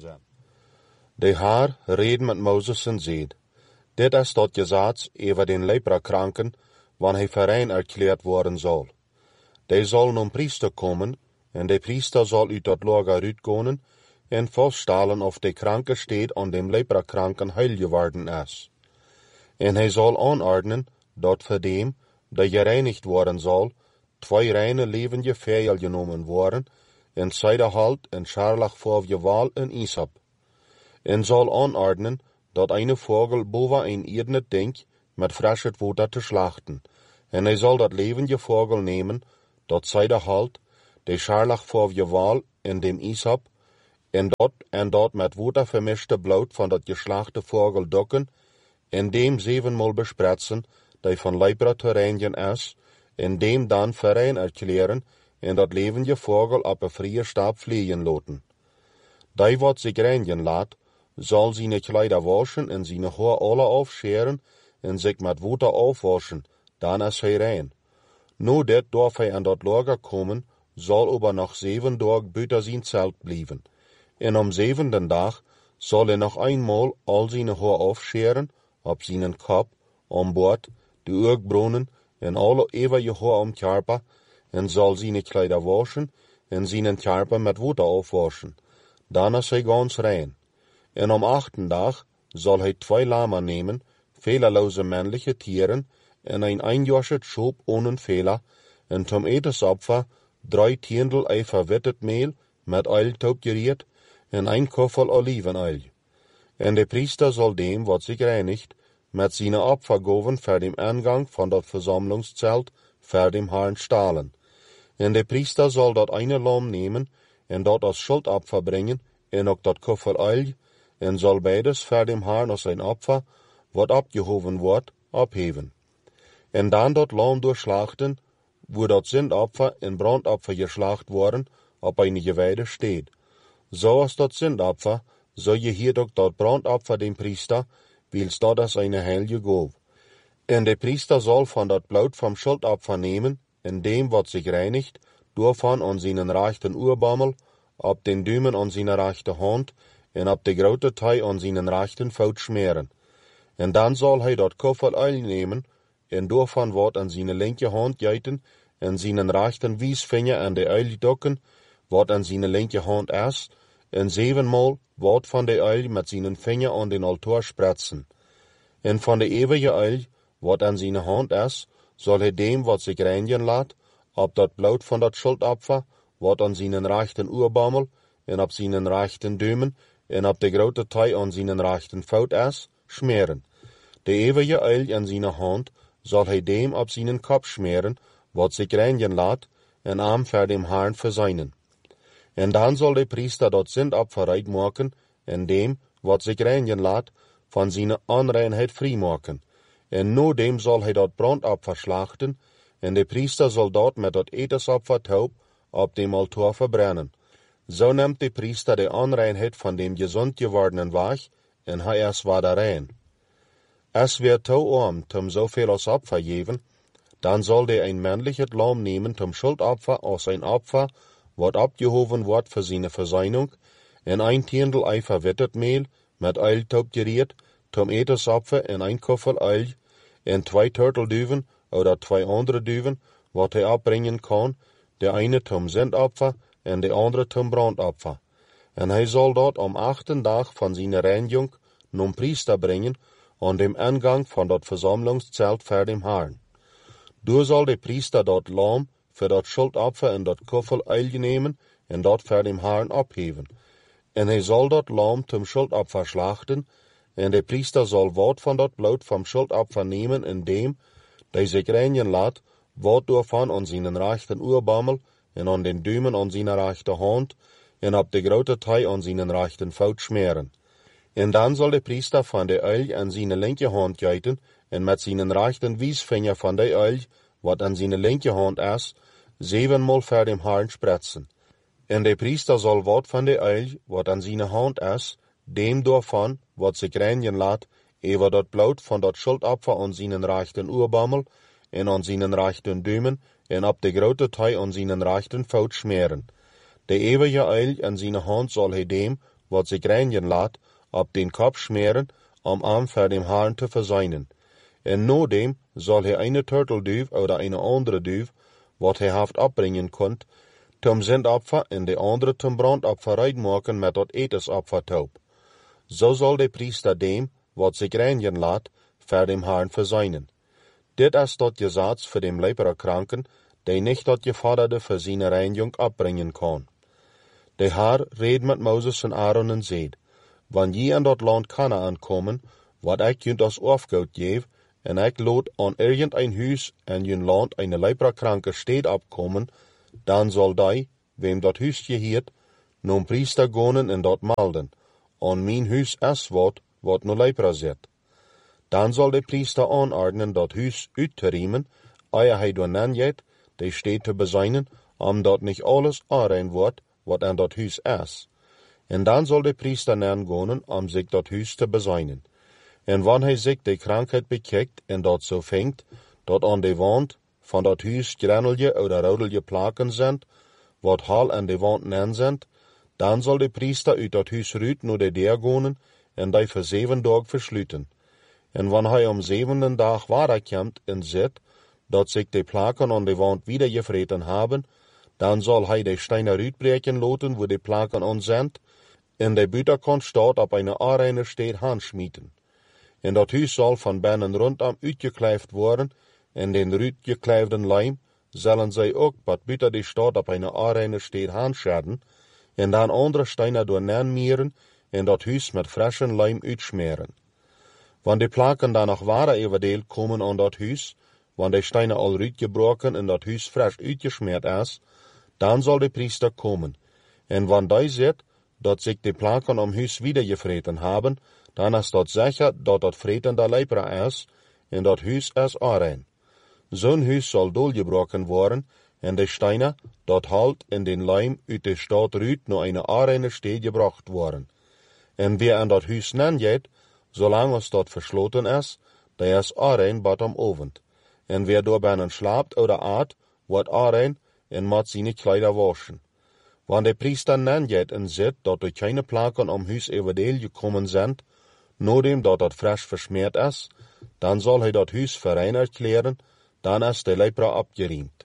De haar reden met Mozes en zeed. Dit is dat gezaats over den leprakranken, wanneer hij verein erklärt worden zal. De zal nun priester komen, en de priester zal uit dat lager uitkomen, en vaststellen of de kranke steed aan dem leprakranken heil geworden is. En hij zal aanordnen, dat voor dem, die gereinigd worden zal, 2 reine levende vijel genomen worden, en zijderhalt en scharlach voor wal en isop. En zal aanordnen, dat een vogel boven een ierdnet denk, met frische water te slachten. En hij zal dat levende vogel nemen, dat zijde halt, de scharlach voor je wal in dem isop, en dat met water vermischte bloed van dat geslachte vogel dokken, en dem 7-maal bespretsen, die van lepra te reinigen is, en dem dan verein erkleren, en dat levende vogel op een vrije stap vliegen laten. Die wat zich reinigen laat, zal zijn kleider waschen en zijn haar alle afscheren, en zich met water afwaschen, dan is hij rein. Nu dit darf hij aan dat lager komen, zal aber nog 7 dagen buiten zijn zelt blijven. En om 7e dag zal hij nog eenmaal al zijn haar afscheren, op zijn kop, om boord, de oogbronnen en alle eeuwige haar om karpa, en zal zijn kleider waschen en zijn karpa met water afwaschen. Dan is hij gans rein. En om 8e dag zal hij 2 lammen nemen, fehlerloze männliche tieren, en een einjasje schoop ohne Fehler, en zum etensopfer 3 tiendel ei verwittet meel met oil toepgeriet, en 1 koffel olivenoil. En de priester zal dem wat zich reinigt, met zijn opfergaven voor dem aangang van dat verzamelingszelt voor dem Herrn stalen. En de priester zal dat ene lam nemen, en dat als schuldopfer brengen, en ook dat koffel oil, en zal beides voor dem Herrn als een opfer, wat opgehoven wordt, opheven. En dan dat lam doorslachten, wo dat zindopfer en brandopfer geslacht worden, op een gewijde steed. Zoals dat zindopfer, zo je hier ook dat brandopfer dem priester, wils dat als een heilige goof. En de priester zal van dat bloed van schuldopfer nemen, en dem wat zich reinigt, doorvan aan zijn rechten oorbammel, op den duimen aan zijn rechte hand, en op de grote tij aan zijn rechten voet smeren. En dan zal hij dat koffel oil nemen, en doorvan wat aan zijn linker hand geiten, en zijn rechten wijsvinger aan de oil dokken, wat aan zijn linker hand is, en 7-maal wat van de oil met zijn vinger aan den altaar spretsen. En van de eeuwige oil, wat aan zijn hand is, zal hij dem wat zich reinigen laat, op dat bloed van dat schuldopfer, wat aan zijn rechten oorbammel, en op zijn rechten duimen, en op de grote tij aan zijn rechten voet is, smeren. De eeuwige oil aan zijn hand zal hij dem op zijn kop smeren, wat zich reinigen laat, en am voor dem Herrn verzijnen. En dan zal de priester dat zindopfer uitmaken, en dem, wat zich reinigen laat, van zijn onreinheid vrijmaken. En nu dem zal hij dat brandopfer slachten, en de priester zal dat met dat etensopfer taub op dem altaar verbrennen. Zo neemt de priester de onreinheid van dem gezond gewordenen weg, en hij is weer rein. Als we te arm om zoveel als opfer geven, dan zal de een männlich het lam nemen zum schuldopfer als een opfer, wat opgehoven wordt voor zijn verzijning, en 1 tiendel ei verwittet meel met oil toepgeriet, zum etensopfer en 1 koffel oil, en 2 turtelduiven, oder 2 andere duiven, wat hij opbrengen kan, de ene zum zindopfer, en de andere zum brandopfer. En hij zal dat om 8e dag van zijn reiniging nom priester brengen, aan dem aangang van dat verzamelingszelt voor dem Herrn. Door zal de priester dat lam voor dat schuldopfer en dat koffel oil nemen, en dat voor dem Herrn opheven. En hij zal dat lam zum schuldopfer slachten, en de priester zal wat van dat bloed van schuldopfer nemen en dem, die zich reinigen laat, wat doorvan aan zijn rechten oorbammel, en aan den duimen aan zijn rechte hand, en op de grote tij aan zijn rechten voet smeren. En dan zal de priester van de oil aan zijn linker hand geiten, en met zijn rechten wijsvinger van de oil, wat aan zijn linker hand is, 7-maal voor dem Herrn spretsen. En de priester zal wat van de oil, wat aan zijn hand is, dem doorvan, wat zich reinigen laat, over dat bloed van dat schuldopfer aan zijn rechten oorbammel, en aan zijn rechten duimen, en op de grote tij aan zijn rechten voet smeren. De eeuwige oil aan zijn hand zal hij dem, wat zich reinigen laat, op den kop smeren, om am voor dem Herrn te verzijnen. En na dem zal hij eine turtelduif oder eine andere duif, wat hij heeft opbrengen kunt, zum zindopfer en de andere zum brandopfer uitmaken met dat etensopfer taub. Zo zal de priester dem, wat zich reinigen laat, voor dem Herrn verzijnen. Dit is dat gesetz voor dem leperkranken, die niet dat gevorderde voor zijn reiniging opbrengen kan. De Heer reed met Mozes en Aaron en zeid, wanneer je in dat land Kanaan komen, wat ik junt als afgoed geef, en ik lood aan irgendein huis in je land een leprakranke steed opkomen, dan zal die, wem dat huisje hiet, noem priester gonen en dat melden. Aan mijn huis is wat no lepra zit. Dan zal de priester aanordenen dat huis uit te riemen, eer hij door nanjet, de steed te bezuinen, omdat niet alles aanrein wordt wat in dat huis is. En dan zal de priester nangonen om zich dat huis te bezuinen. En wanneer hij zich de krankheid bekijkt en dat zo vindt, dat aan de wand van dat huis granelje of rodelje plaken zijn, wat hal aan de wand nen zijn, dan zal de priester uit dat huis ruit naar de deur gonen en die voor 7 dagen versluiten. En wanneer hij om 7e dag wederkomt en ziet, dat zich de plaken aan de wand wieder gevreten hebben, dan zal hij de steinen uitbreken laten waar de plaken aan zijn, en de buitenkant staat op een aanreine steed aanschmieten. En dat huis zal van binnen rondom uitgeklijfd worden, en den uitgeklijfden lijm zullen zij ook wat buiten de stad op een aanreine steed aanschadden, en dan andere steinen door nanmieren, en dat huis met frisse lijm uitsmeren. Wanneer de plaken dan nog ware eventueel komen aan dat huis, wanneer de steinen al uitgebroken en dat huis fris uitgesmeerd is, dan zal de priester komen. En wanneer hij ziet dat zich de plaken om huis wieder gevreten hebben, dan is dat zeker dat dat vretende lepra is, en dat huis is aanrein. Zo'n huis zal doorgebroken worden, en de steinen, dat halt en den lijm uit de stad ruit naar een aanreine steed gebracht worden. En wie aan dat huis nanjeet, zolang als dat versloten is, die is aanrein tot avond. En wie door binnen slaapt of aat, wordt aanrein en moet zijn kleider waschen. Wanneer de priester nanjeet en ziet dat er keine plaken om huis eventueel gekomen zijn, nadat dat fris versmeerd is, dan zal hij dat huis voor rein erklären, dan is de lepra opgeriemd.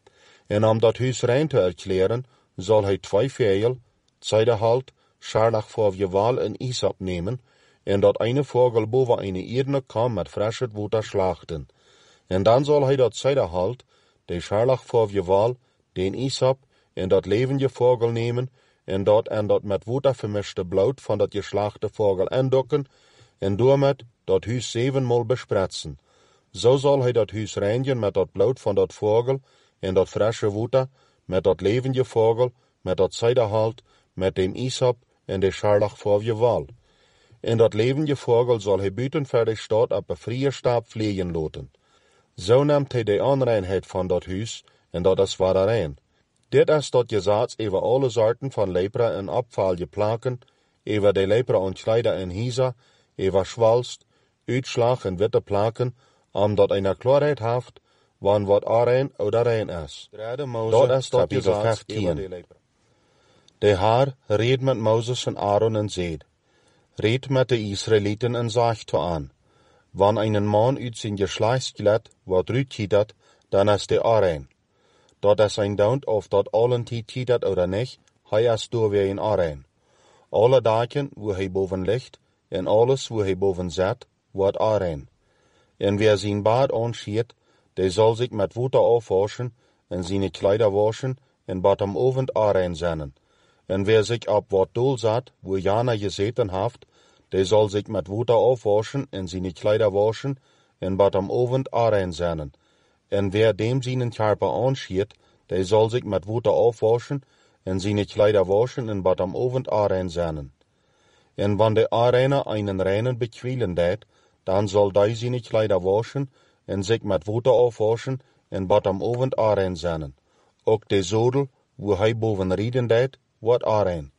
En om dat huis rein te erklären, zal hij 2 vegel, zijderhalt, scharlachvorfjewaal en isop nemen, en dat ene vogel boven een eerdene kam met frische water slachten. En dan zal hij dat zijderhalt, de scharlachvorfjewaal, den isop, en dat levende vogel nemen, en dat met water vermischte bloed van dat geslachte vogel indokken, en doormet dat huis 7-maal bespritsen. Zo zal hij dat huis reinigen met dat bloed van dat vogel, en dat frisse water, met dat levende vogel, met dat zijderhalt, met dem isop en de scharlachvorfjewaal. En dat levende vogel zal hij buiten voor de stad op een vrije staap vliegen laten. Zo neemt hij de onreinheid van dat huis, en dat is waar rein. Dit is dat gezaats over alle soorten van lepra en opvalje plaken, over de lepra ontkleider en hiza, over schwalst, uitslag en witte plaken, omdat een klaarheid heeft, van wat aanrein of rein is. Dat is dat gezaats over de lepra. De Heer reed met Mozes en Aaron en zeid, reed met de Israëlieten en zegt aan, wanneer een man uit zijn geslachtsgelet wordt uitgietert, dan is de aanrein. Dat is een doubt of dat allen gietert of niet, hij is door weer een aanrein. Alle dagen waar hij boven ligt, en alles waar hij boven zit, wordt aanrein. En wie zijn baard aanschiet, die zal zich met water afwaschen, en zijn kleider waschen, en bat am avond aanrein zijn. En wie zich op wat doel zat, waar Jana gezeten heeft, die zal zich met water afwaschen, en zijn kleider waschen, en bat am avond aanrein zijn. En wie dem zijn karper aanschiet, die zal zich met water afwaschen, en zijn kleider waschen, en bat am avond aanrein zijn. En wanneer de aanreiner einen reinen bekwielen deed, dan zal die zijn kleider waschen, en zich met water afwaschen, en bat am avond aanrein zijn. Ook de zodel, waar hij boven rieden deed, wordt aanrein.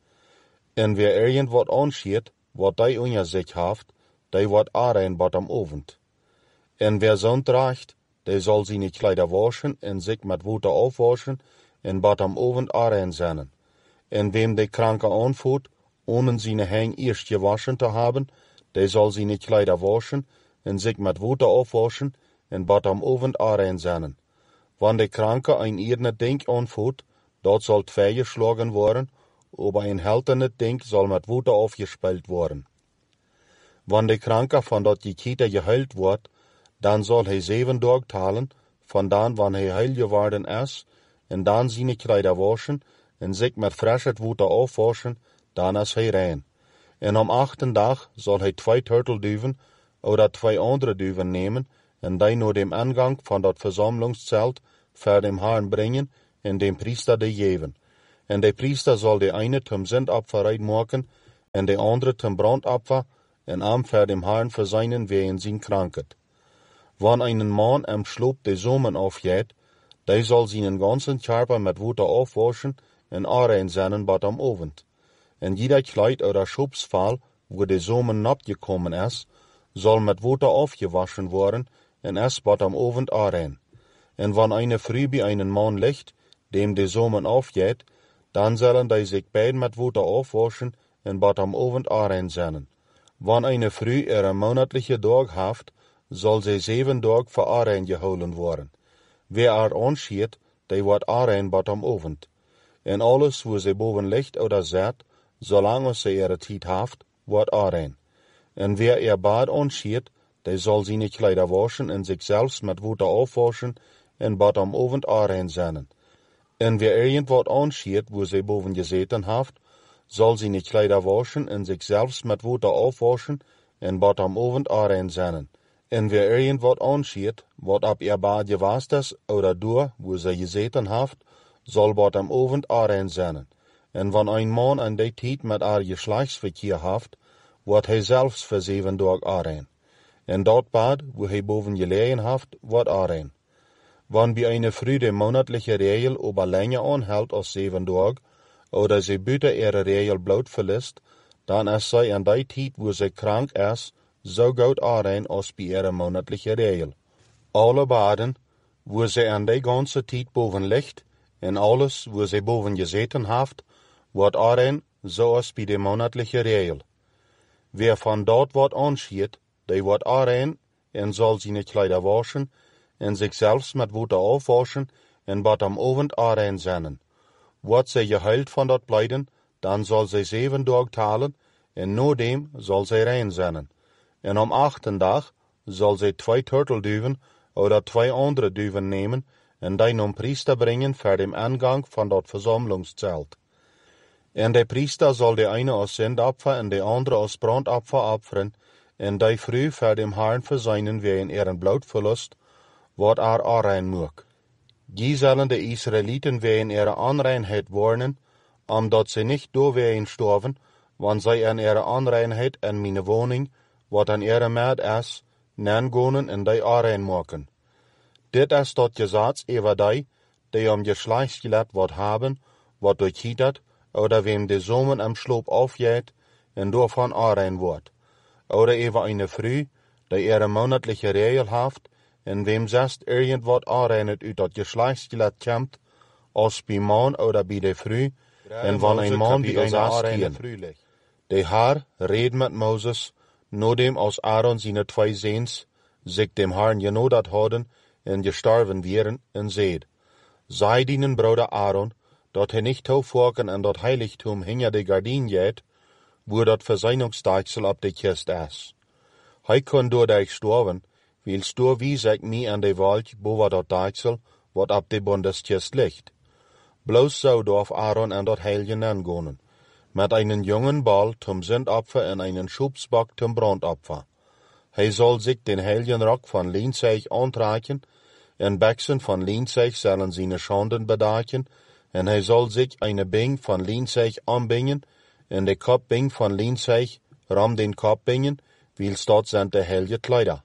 En wie irgend wat aanschiet, wat die onder zich heeft, die wordt aanrein bat am avond. En wie zo'n draagt, die zal zijn kleider waschen, en zich met water afwaschen, en bat am avond aanrein zijn. En wem de kranke aanvoert, ohne zijn heen eerst gewaschen te hebben, die zal zijn kleider waschen, en zich met water afwaschen, en bat am avond aanrein zijn. Wanneer de kranke een eerdene ding aanvoert, dat zal 2 geslagen worden, aber een heltende ding zal met water afgespeeld worden. Wanneer de kranke van dat gekiete geheild wordt, dan zal hij 7 dagen talen, vandaan wanneer hij heil geworden is, en dan zijn kleider waschen, en zich met frische water afwaschen, dan is hij rein. En om 8e dag zal hij 2 turtelduiven, of 2 andere duiven nemen, en die naar dem aangang van dat verzamelingszelt voor dem Herrn brengen en dem priester die geven. En de priester zal de ene zum zendopfer uitmaken en de andere zum brandopfer en am voor dem Herrn verzeinen wegen zijn krankheid. Wanneer een man am sloop de zomen afjeet, die zal zijn ganzen körper met water afwaschen en aanrein zijn tot am avond. En jeder kleid oder schubsval, wo de zomen nat gekomen is, zal met water afgewaschen worden en is tot am avond aanrein. En wanneer eine früh bij einen man ligt, dem de zomen afjeet, dan zullen die zich beiden met water afwaschen en tot am avond aanrein zijn. Wanneer eine früh een monatliche dag heeft, zal zij 7 dagen voor aanrein gehouden worden. Wie aanschiet, die wordt aanrein tot am avond. En alles wo zij boven ligt oder zet, zolang zij ihre tijd heeft, wordt aanrein. En wie bad aanschiet, die zal zijn kleider waschen en zichzelf met water afwaschen en tot am avond aanrein zijn. En wie irgendwat aanschiet wo zij boven gezeten heeft, zal zijn kleider waschen en zichzelf met water afwaschen en tot am avond aanrein zijn. En wie irgendwat aanschiet, wat op ihr bad gewast is, oder door wo zij gezeten heeft, zal tot am avond aanrein zijn. En wanneer een man aan die tijd met haar geslachtsverkeer heeft, wordt hij zelfs voor 7 dagen aanrein. En dat bad, wo hij boven gelegen heeft, wordt aanrein. Wanneer bij een früh de monatliche regel over länger aanhoudt als 7 dagen, oder zij buiten ihre regel bloot verliest, dan is zij aan die tijd wo zij krank is, zo goed aanrein als bij ihre monatliche regel. Alle baden, wo zij aan die ganze tijd boven ligt, en alles wo zij boven gezeten heeft, wordt aanrein zoals bij de monatliche regel. Wie van dat wat aanschiet, die wordt aanrein en zal zijn kleider waschen en zichzelf met water afwaschen en tot am avond aanrein zijn. Wordt zij geheild van dat blijden, dan zal zij 7 dagen talen en nadem zal zij rein zijn. En am 8e dag zal zij 2 turtelduiven oder 2 andere duiven nemen en die naar priester brengen voor dem aangang van dat verzamelingszelt. En de priester zal de ene als zendopfer en de andere als brandopfer offeren, en die früh voor dem Herrn verzeinen wegen ihren bloedverlust, wat aanrein moet. Die zullen de Israëlieten wegen ihre onreinheid warnen, omdat ze niet doorwegen sterven, want zij aan ihre onreinheid en mijn woning, wat aan ihre maat is, nangonen en die aanrein maken. Dit is dat gezats over die om geslachtsgelet wat hebben, wat doorkietert, oder wem de zomen am sloop afjeet en daarvan aanrein wordt. Oder over eine früh, die ihre monatliche regel heeft, en wem zest irgendwat aanreinet uit dat geslachtsgelet komt, als bij man oder bij de früh, en van een man bij een aanreine früh ligt. De Heer reed met Mozes, nadem als Aaron zijn 2 zoons zich dem Herrn genoderd hadden en gestorven wären, en zeid: Zij dienen broeder Aaron, dat hij niet toevoegen en dat heiligtum hinter de gardien gaat, wo dat verzeiningsdeichsel op de kist is. Hij kon door dich sterven, wil stoor wie zich mij aan de wald boven dat deichsel, wat op de bondeskist ligt. Bloos zo dorf Aaron en dat heilige aangonen, met einen jongen bal zum zendopfer en einen schubsbok zum brandopfer. Hij zal zich den heiligen rok van lienzeig aantrekken, en beksen van lienzeig zullen zijn schanden bedaken, en hij zal zich een bing van lienzeig aanbingen, en de kopbing van lienzeig ram den kop bingen, wils dat zijn de heilige kleider.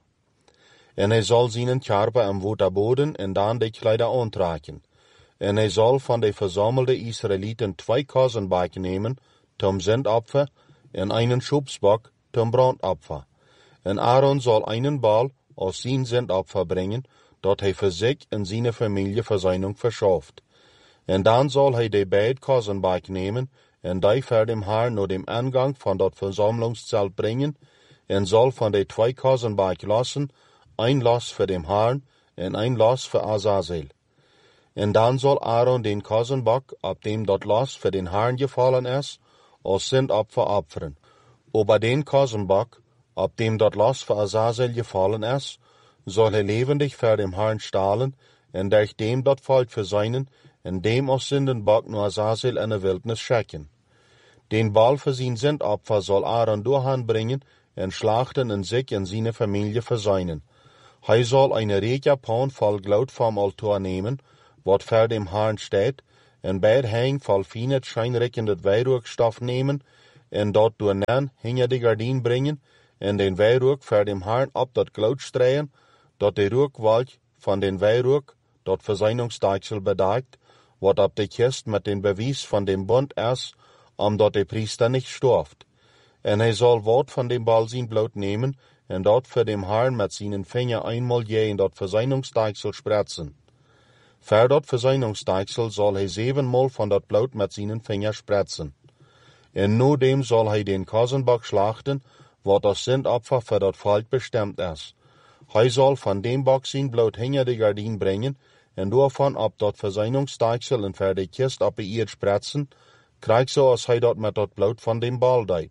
En hij zal zijn körper am waterboden en dan de kleider aantrekken. En hij zal van de verzamelde Israëlieten 2 kozenbaken nemen, zum zendopfer, en einen schubsbok zum brandopfer. En Aaron zal einen bal als zijn zendopfer brengen, dat hij voor zich en zijn familie verzeining verschaft. En dan zal hij de beide kozenbaken nemen, en die voor dem Herrn naar dem aangang van dat verzamelingszelt brengen, en zal van de 2 kozenbaken lassen, een los voor dem Herrn en een los voor Azazel. En dan zal Aaron den kozenbok, op dem dat los voor den Herrn gevallen is, als zendopfer offeren. Over den kozenbok, op dem dat los voor Azazel gevallen is, zal hij levendig voor dem Herrn stalen, en durch dem dat volk verzeinen, en dem als zindenbok naar Azazel in de wildnis schicken. Den bal voor zijn zendopfer zal Aaron doorheen brengen, en slachten en zich en zijn familie verzeinen. Hij zal een reekjapan vol goud vom altaar nemen, wat voor dem Herrn staat, en bij het hang vol fijne schijnrekkende wijrookstof nemen, en dat door nan hinger de gardien brengen, en den wijrook voor dem Herrn op dat goud strooien, dat de rookwolk van den wijrook dat verzoeningsdaagsel bedekt, wat op de kist met den bewijs van den bond is, omdat de priester niet storft. En hij zal wat van dem bal zijn bloed nemen, en dat voor dem Herrn met zijn vinger eenmaal in dat verzoeningsdaagsel spretsen. Voor dat verzoeningsdaagsel zal hij 7 van dat bloed met zijn vinger spretsen. En nu dem zal hij den kozenbok slachten, wat als zendopfer voor dat volk bestemd is. Hij zal van dem bok zijn bloed hinger de gardien brengen, en daarvan op dat verzoeningsdaagsel en voor de kist op de eerd spretsen, krijg zoals hij dat met dat bloed van dem bal deed.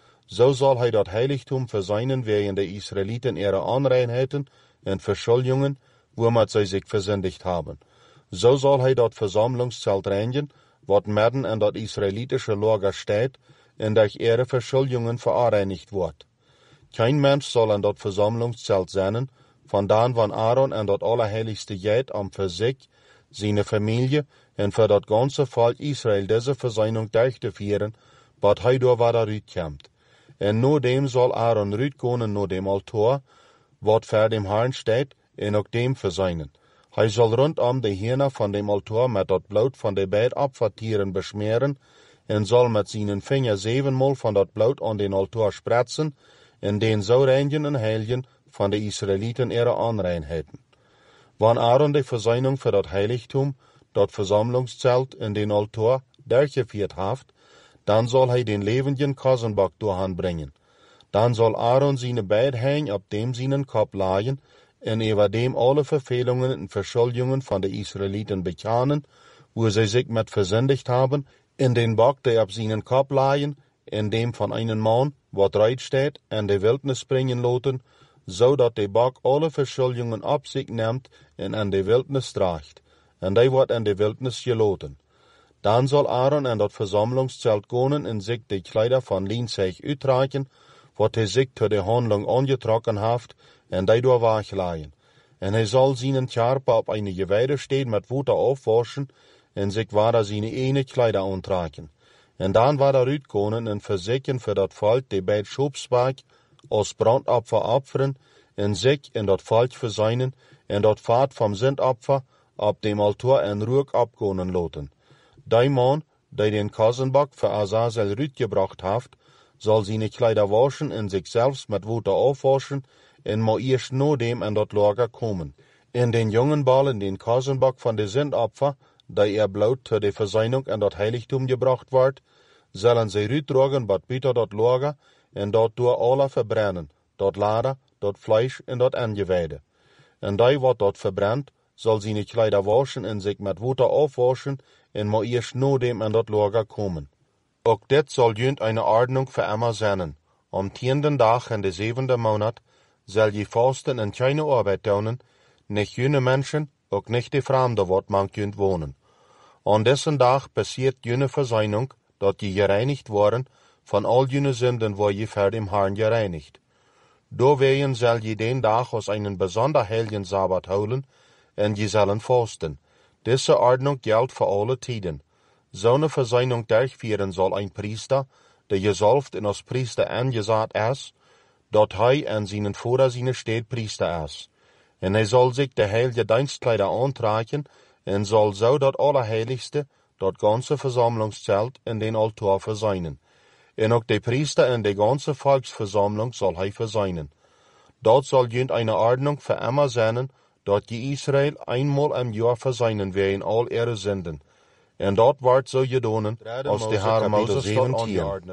Zo zal hij dat heiligtum verzuinen wegen de Israëlieten ihre onreinheden en verschuldingen, waarmee zij zich verzündigt hebben. Zo zal hij dat verzamelingszelt reinigen, wat midden in dat Israëlitische lager staat, en durch ihre verschuldingen verreinigd wordt. Geen mens zal in dat verzamelingszelt zijn, vandaan van Aaron en dat allerheiligste gaat om voor zich, zijn familie en voor dat ganze volk Israël deze verzuining durch te vieren, wat hij door waar uitkomt. En nu dem zal Aaron uitkomen naar dem altaar, wat voor dem Herrn staat, en ook dem verzuinen. Hij zal rondom de hierne van dem altaar met dat bloed van de beide opfertieren besmeren, en zal met zijn vinger 7 van dat bloed aan den altaar spretsen, en den zo reinigen en heiligen van de Israëlieten ihre onreinheden. Wanneer Aaron de verzuining voor dat heiligtum, dat verzamelingszelt en den altaar durchgeführt heeft, dan zal hij den levenden kozenbok doorheen brengen. Dan zal Aaron zijn beide hang op dem zijn kop laaien, en over dem alle vervelingen en verschuldingen van de Israëlieten bekennen, waar zij zich met verzündigd hebben, en den bok die op zijn kop laaien, en dem van een man, wat reit staat, en de wildnis springen laten, zodat de bok alle verschuldingen op zich neemt en in de wildnis draagt, en die wordt in de wildnis gelaten. Dan zal Aaron in dat verzamelingszelt gaan en zich de kleider van lienzeeg uittrekken, wat hij zich tot de handeling aangetrokken heeft, en die door wegleiden. En hij zal zijn karpen op een gewijde steen met water afwaschen, en zich waar zijn ene kleider aantrekken. En dan waar uitkomen en verzekken voor dat volk de beide schoopsbaak als brandopfer offeren, en zich in dat volk verzuinen, en dat vaat van zendopfer op dem altaar en rook opkomen laten. Die man, die den kozenbok voor Azazel uitgebracht heeft, zal zijn kleider waschen en zichzelf met water afwaschen, en moet eerst na dem in dat lager komen. En den jongen bal en den kozenbok van de zendopfer, die bloed tot de verzuining in dat heiligtum gebracht wordt, zullen zij uitdragen wat buiten dat lager, en dat door alle verbrennen, dat lader, dat vlees en dat aangewijde. En die wat dat verbrennt, zal zijn kleider waschen en zich met water afwaschen, en moet eerst na dem in dat lager komen. Ook dit zal junt een ordnung voor immer zijn. Om 10e dag in de 7e maand zal je vasten en keine arbeid doen, niet jene mensen, ook niet de vreemden wat man kunt wonen. Aan deze dag passiert jene verzuining, dat je gereinigd worden van al jene zinden waar je voor dem Herrn gereinigd. Doorwegen zal je den dag als een bijzonder heiligen Sabbat houden, en je zullen vasten. Deze ordnung geldt voor alle tijden. Zo'n verzuining durchführen zal een priester, die gezalfd en als priester aangezet is, dat hij en zijn vader zijn steed priester is. En hij zal zich de heilige dienstkleider aantrekken, en zal zo dat allerheiligste, dat ganze verzamelingszelt en den altaar verzuinen. En ook de priester en de ganze volksverzameling zal hij verzuinen. Dat zal junt een ordnung voor immer zijn, dat je Israël eenmaal im jaar verzuinen wegen al ihre zinden. En dat wordt zo gedaan, als de Heer Mozes 17.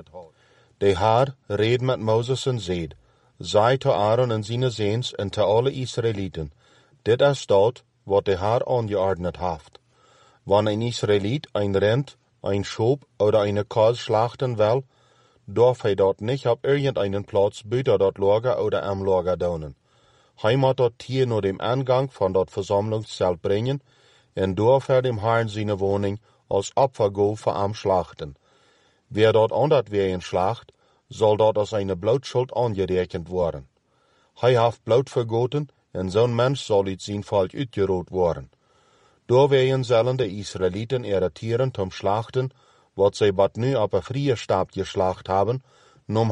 De Heer reed met Mozes en zeid, zei te Aaron en zijn zoons en te alle Israëlieten, dit is dat, wat de Heer aangeordnet heeft. Wanneer een Israëliet een rend, een schoop of een kaas slachten wil, darf hij dat niet op irgendeinen plaats buiten dat lager of am lager doen. Hij moet dat tier naar dem aangang van dat verzamelingszelt brengen, en door voor dem Herrn zijn woning als opfergolf voor hem slachten. Wer dat anders wegen slacht, zal dat als een bloedschuld aangerekend worden. Hij heeft bloed vergoten en zo'n mens zal uit zijn volk uitgerood worden. Door weien zullen de Israëlieten irriteren tom slachten, wat zij tot nu op een vrije staap geslacht hebben,